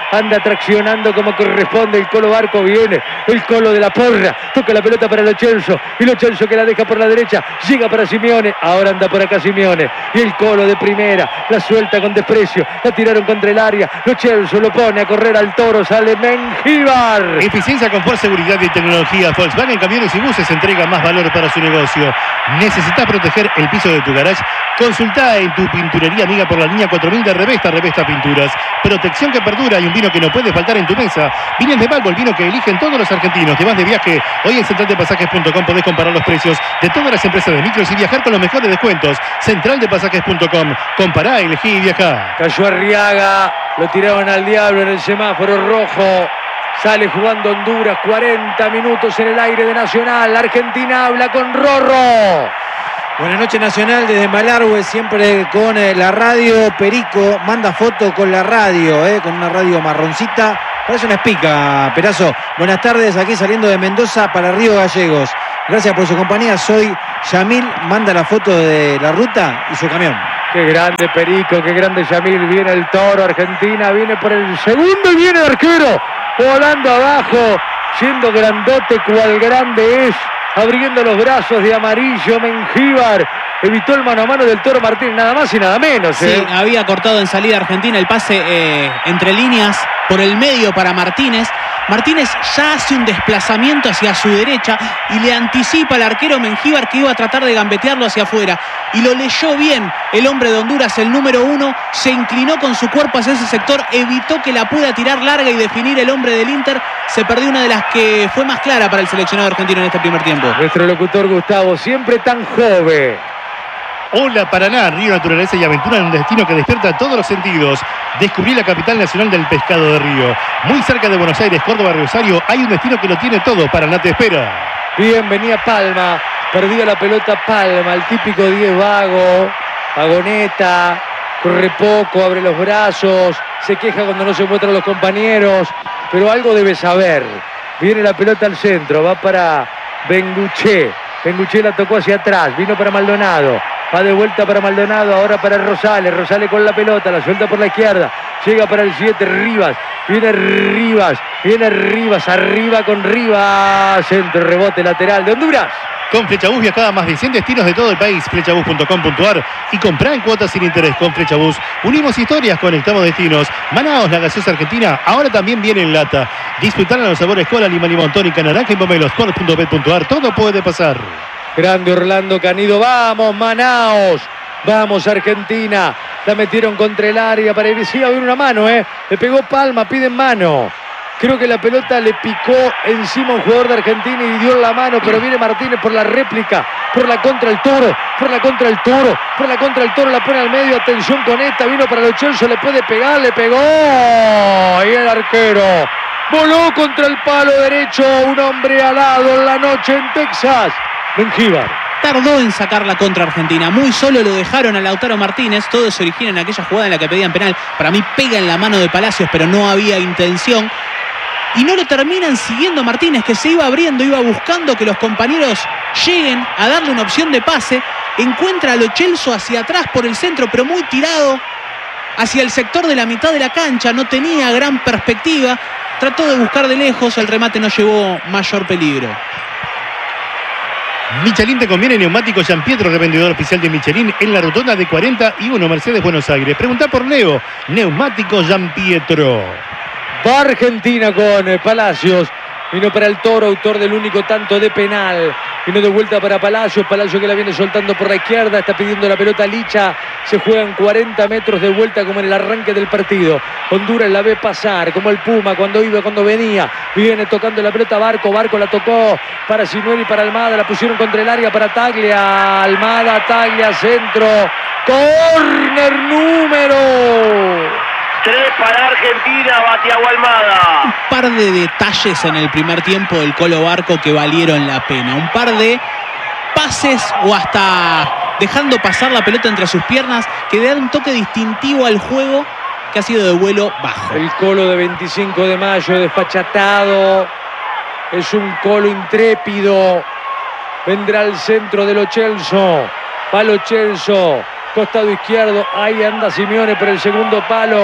anda traccionando como corresponde. El Colo Barco viene, el Colo de la Porra, toca la pelota para Lo Celso, y Lo Celso que la deja por la derecha, llega para Simeone, ahora anda por acá Simeone, y el Colo de primera, la suelta con desprecio, la tiraron contra el área, Lo Celso lo pone a correr al Toro, sale Mengíbar. Eficiencia, confort, seguridad y tecnología. Volkswagen Camiones y Buses entrega más valor para su negocio. ¿Necesitas proteger el piso de tu garage? Consultá en tu pinturería amiga por la línea 4000 de Revesta Pinturas. Protección que perdura y un vino que no puede faltar en tu mesa. Vinos de Balbo, el vino que eligen todos los argentinos. Te vas de viaje. Hoy en centraldepasajes.com podés comparar los precios de todas las empresas de micros y viajar con los mejores descuentos. Centraldepasajes.com. Compará, elegí y viajá. Cayó Arriaga, lo tiraron al diablo en el semáforo rojo. Sale jugando Honduras, 40 minutos en el aire de Nacional. Argentina habla con Rorro. Buenas noches, Nacional, desde Malargüe, siempre con la radio. Perico manda foto con la radio, con una radio marroncita. Parece una espica, Perazo. Buenas tardes, aquí saliendo de Mendoza para Río Gallegos. Gracias por su compañía, soy Yamil. Manda la foto de la ruta y su camión. Qué grande Perico, qué grande Yamil. Viene el Toro, Argentina, viene por el segundo y viene el arquero. Volando abajo, siendo grandote cual grande es. Abriendo los brazos de amarillo, Mengíbar evitó el mano a mano del Toro Martínez, nada más y nada menos. Sí, había cortado en salida Argentina el pase entre líneas por el medio para Martínez. Martínez ya hace un desplazamiento hacia su derecha y le anticipa al arquero Mengíbar que iba a tratar de gambetearlo hacia afuera. Y lo leyó bien el hombre de Honduras, el número 1, se inclinó con su cuerpo hacia ese sector, evitó que la pueda tirar larga y definir el hombre del Inter. Se perdió una de las que fue más clara para el seleccionado argentino en este primer tiempo. Nuestro locutor Gustavo, siempre tan joven. Hola Paraná, río, naturaleza y aventura en un destino que despierta todos los sentidos. Descubrí la capital nacional del pescado de río. Muy cerca de Buenos Aires, Córdoba, Rosario, hay un destino que lo tiene todo. Paraná te espera. Bien, venía Palma, perdía la pelota Palma, el típico 10 vago, vagoneta, corre poco, abre los brazos, se queja cuando no se muestran los compañeros, pero algo debe saber. Viene la pelota al centro, va para Benguché. Benguché la tocó hacia atrás, vino para Maldonado. Va de vuelta para Maldonado, ahora para Rosales. Rosales con la pelota, la suelta por la izquierda. Llega para el 7, Rivas. Viene Rivas, arriba con Rivas. Centro, rebote lateral de Honduras. Con Flechabús viajaba a más de 100 destinos de todo el país. Flechabús.com.ar y comprá en cuotas sin interés. Con Flechabús unimos historias, conectamos destinos. Manaos, la gaseosa argentina, ahora también viene en lata. Disfrutar los sabores cola, lima, limón, tónica, naranja y pomelo. Sport.bet.ar, todo puede pasar. Grande Orlando Canido, vamos Manaos, vamos Argentina, la metieron contra el área, parecía haber una mano, le pegó Palma, piden mano. Creo que la pelota le picó encima a un jugador de Argentina y dio la mano, pero viene Martínez por la réplica, por la contra el Toro, la pone al medio, atención con esta, vino para Lo Celso, le puede pegar, le pegó, y el arquero voló contra el palo derecho, un hombre alado en la noche en Texas. Mengíbar tardó en sacar la contra Argentina, muy solo lo dejaron a Lautaro Martínez, todo se origina en aquella jugada en la que pedían penal, para mí pega en la mano de Palacios, pero no había intención, y no lo terminan siguiendo Martínez, que se iba abriendo, iba buscando que los compañeros lleguen a darle una opción de pase, encuentra a Lo Celso hacia atrás por el centro, pero muy tirado hacia el sector de la mitad de la cancha, no tenía gran perspectiva, trató de buscar de lejos, el remate no llevó mayor peligro. Michelin te conviene neumáticos Gian Pietro, revendedor oficial de Michelin en la rotonda de 41 Mercedes Buenos Aires. Preguntá por Leo, neumáticos Gian Pietro. Va Argentina con Palacios. Vino para el Toro, autor del único tanto de penal. Vino de vuelta para Palacios. Palacios que la viene soltando por la izquierda. Está pidiendo la pelota Licha. Se juegan 40 metros de vuelta como en el arranque del partido. Honduras la ve pasar como el Puma cuando iba, cuando venía. Viene tocando la pelota Barco. Barco la tocó para Sinuel y para Almada. La pusieron contra el área para Taglia. Almada, Taglia, centro. Córner número 3 para Argentina, Batiago Almada. Un par de detalles en el primer tiempo del Colo Barco que valieron la pena. Un par de pases o hasta dejando pasar la pelota entre sus piernas que dan un toque distintivo al juego que ha sido de vuelo bajo. El Colo de 25 de mayo, desfachatado. Es un Colo intrépido. Vendrá al centro de Lo Celso. Va Lo Celso. Costado izquierdo, ahí anda Simeone por el segundo palo.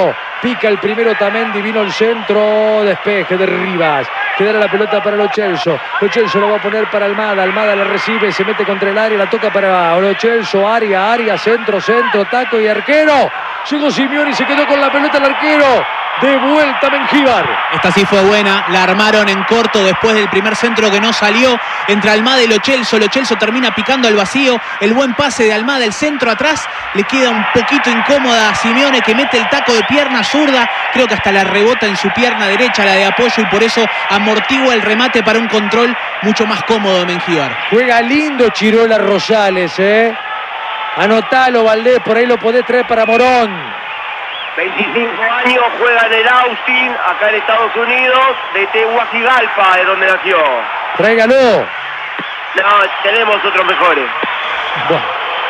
Pica el primero Otamendi, vino el centro, despeje de Rivas. Quedará la pelota para Lo Celso. Lo Celso lo va a poner para Almada. Almada la recibe, se mete contra el área, la toca para Lo Celso. Área, centro, taco y arquero. Llegó Simeone y se quedó con la pelota el arquero. De vuelta Mengíbar. Esta sí fue buena, la armaron en corto después del primer centro que no salió. Entre Almada y Lo Celso termina picando al vacío. El buen pase de Almada, el centro atrás. Le queda un poquito incómoda a Simeone, que mete el taco de pierna zurda. Creo que hasta la rebota en su pierna derecha, la de apoyo, y por eso amortigua el remate para un control mucho más cómodo de Mengíbar. Juega lindo Chirola Rosales, Anotalo, Valdés, por ahí lo podés traer para Morón. 25 años, juega en el Austin, acá en Estados Unidos, de Tegucigalpa, de donde nació. Tráigalo. No, tenemos otros mejores. Bueno.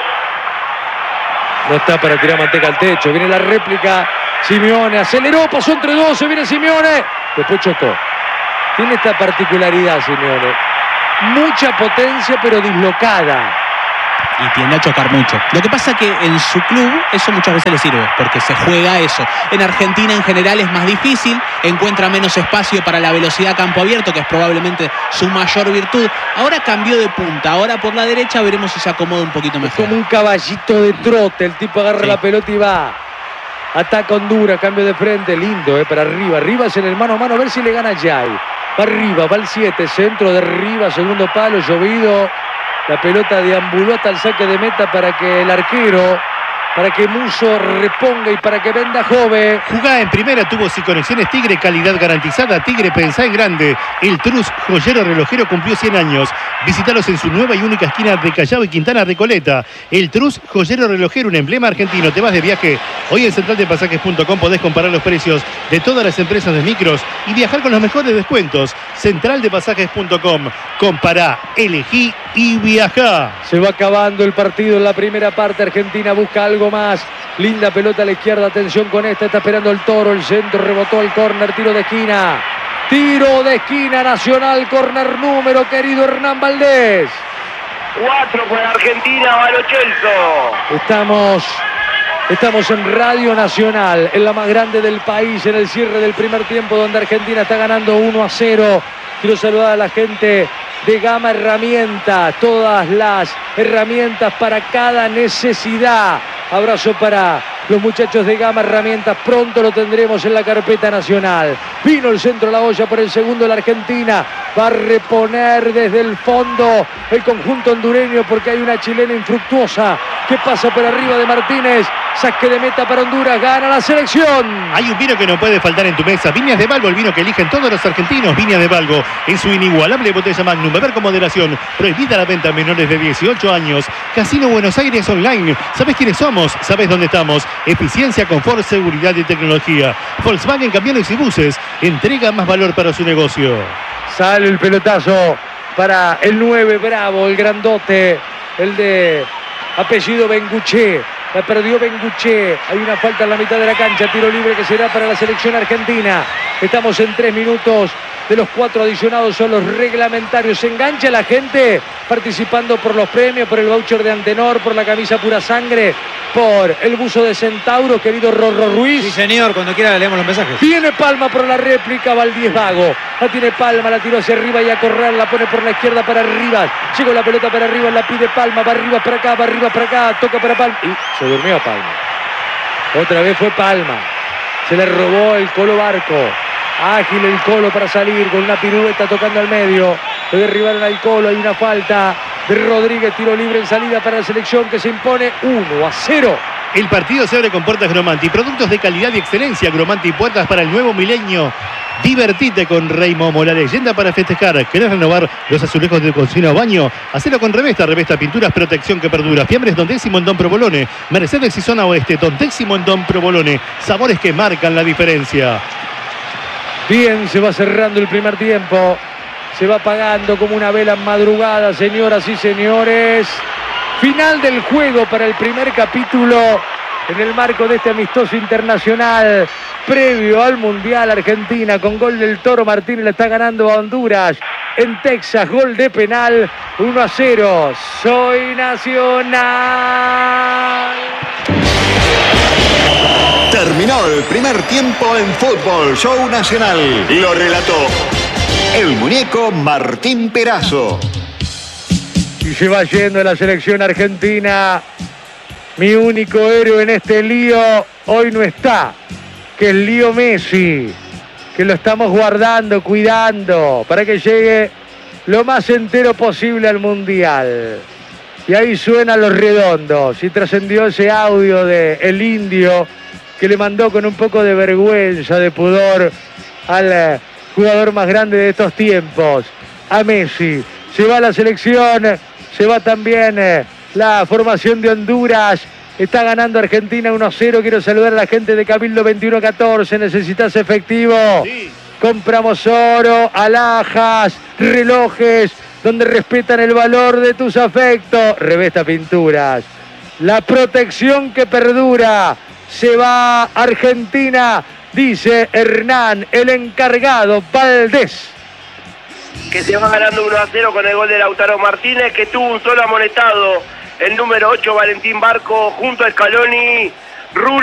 No está para tirar manteca al techo. Viene la réplica. Simeone aceleró, pasó entre dos, se viene Simeone. Después chocó. Tiene esta particularidad Simeone. Mucha potencia, pero dislocada. Y tiende a chocar mucho. Lo que pasa que en su club eso muchas veces le sirve, porque se juega eso. En Argentina en general es más difícil, encuentra menos espacio para la velocidad a campo abierto, que es probablemente su mayor virtud. Ahora cambió de punta, ahora por la derecha, veremos si se acomoda un poquito mejor. Es como un caballito de trote, el tipo agarra la pelota y va. Ataca Honduras, cambio de frente, lindo, para arriba. Rivas en el mano a mano, a ver si le gana Jai. Va arriba, va al 7, centro de Rivas, segundo palo, llovido. La pelota deambuló hasta el saque de meta para que el arquero, para que Musso reponga y para que venda Jove. Jugá en primera, tuvo sin conexiones Tigre, calidad garantizada. Tigre, pensá en grande. El Trus, joyero relojero, cumplió 100 años. Visítalos en su nueva y única esquina de Callao y Quintana Recoleta. El Trus, joyero relojero, un emblema argentino. Te vas de viaje. Hoy en centraldepasajes.com podés comparar los precios de todas las empresas de micros y viajar con los mejores descuentos. Centraldepasajes.com. Compará, elegí y viajá. Se va acabando el partido en la primera parte. Argentina busca algo más. Linda pelota a la izquierda, atención con esta, está esperando el Toro, el centro, rebotó al córner, tiro de esquina. Tiro de esquina Nacional, córner número, querido Hernán Valdés. 4 por Argentina, va Lo Celso. Estamos en Radio Nacional, en la más grande del país, en el cierre del primer tiempo, donde Argentina está ganando 1-0. Quiero saludar a la gente de Gama Herramientas, todas las herramientas para cada necesidad. Abrazo para los muchachos de Gama Herramientas, pronto lo tendremos en la carpeta nacional. Vino el centro de la olla por el segundo de la Argentina, va a reponer desde el fondo el conjunto hondureño porque hay una chilena infructuosa que pasa por arriba de Martínez. Saque de meta para Honduras, gana la selección. Hay un vino que no puede faltar en tu mesa. Viñas de Balbo, el vino que eligen todos los argentinos. Viñas de Balbo, en su inigualable botella Magnum. Beber con moderación. Prohibida la venta a menores de 18 años. Casino Buenos Aires Online. ¿Sabes quiénes somos? ¿Sabes dónde estamos? Eficiencia, confort, seguridad y tecnología. Volkswagen Camiones y Buses. Entrega más valor para su negocio. Sale el pelotazo para el 9 Bravo, el grandote, el de apellido Benguché. La perdió Benguché. Hay una falta en la mitad de la cancha. Tiro libre que será para la selección argentina. Estamos en 3 minutos de los 4 adicionados. Son los reglamentarios. Se engancha la gente participando por los premios, por el voucher de Antenor, por la camisa Pura Sangre, por el buzo de Centauro, querido Rorro Ruiz. Sí, señor. Cuando quiera leemos los mensajes. Tiene Palma por la réplica. Valdés Vago. La tiene Palma. La tiró hacia arriba y a correr. La pone por la izquierda para Rivas. Llegó la pelota para arriba. La pide Palma. Va arriba para acá. Va arriba para acá. Toca para Palma. Y se durmió Palma. Otra vez fue Palma. Se le robó el Colo Barco. Ágil el Colo para salir con una pirueta tocando al medio. Lo derribaron al Colo. Hay una falta de Rodríguez. Tiro libre en salida para la selección que se impone 1-0. El partido se abre con puertas Gromanti. Productos de calidad y excelencia. Gromanti, puertas para el nuevo milenio. Divertite con Reymomo, la leyenda para festejar. ¿Querés renovar los azulejos de cocina o baño? Hacelo con Revesta. Revesta Pinturas, protección que perdura. Fiambres Don Décimo en Don Provolone. Mercedes y Zona Oeste. Don Décimo en Don Provolone. Sabores que marcan la diferencia. Bien, se va cerrando el primer tiempo. Se va apagando como una vela en madrugada, señoras y señores. Final del juego para el primer capítulo en el marco de este amistoso internacional previo al Mundial. Argentina con gol del Toro Martínez le está ganando a Honduras en Texas, gol de penal, 1-0. Soy Nacional. Termina Terminó el primer tiempo en Fútbol Show Nacional. Lo relató el muñeco Martín Perazo. Y se va yendo la selección argentina. Mi único héroe en este lío hoy no está, que es Leo Messi, que lo estamos guardando, cuidando, para que llegue lo más entero posible al Mundial. Y ahí suenan Los Redondos, y trascendió ese audio de El Indio, que le mandó con un poco de vergüenza, de pudor, al jugador más grande de estos tiempos, a Messi. Se va la selección, se va también la formación de Honduras. Está ganando Argentina 1-0. Quiero saludar a la gente de Cabildo 2114. ¿Necesitas efectivo? Sí. Compramos oro, alhajas, relojes, donde respetan el valor de tus afectos. Revesta Pinturas. La protección que perdura. Se va Argentina, dice Hernán, el encargado, Valdés. Que se va ganando 1-0 con el gol de Lautaro Martínez, que tuvo un solo amonestado, el número 8, Valentín Barco, junto a Scaloni.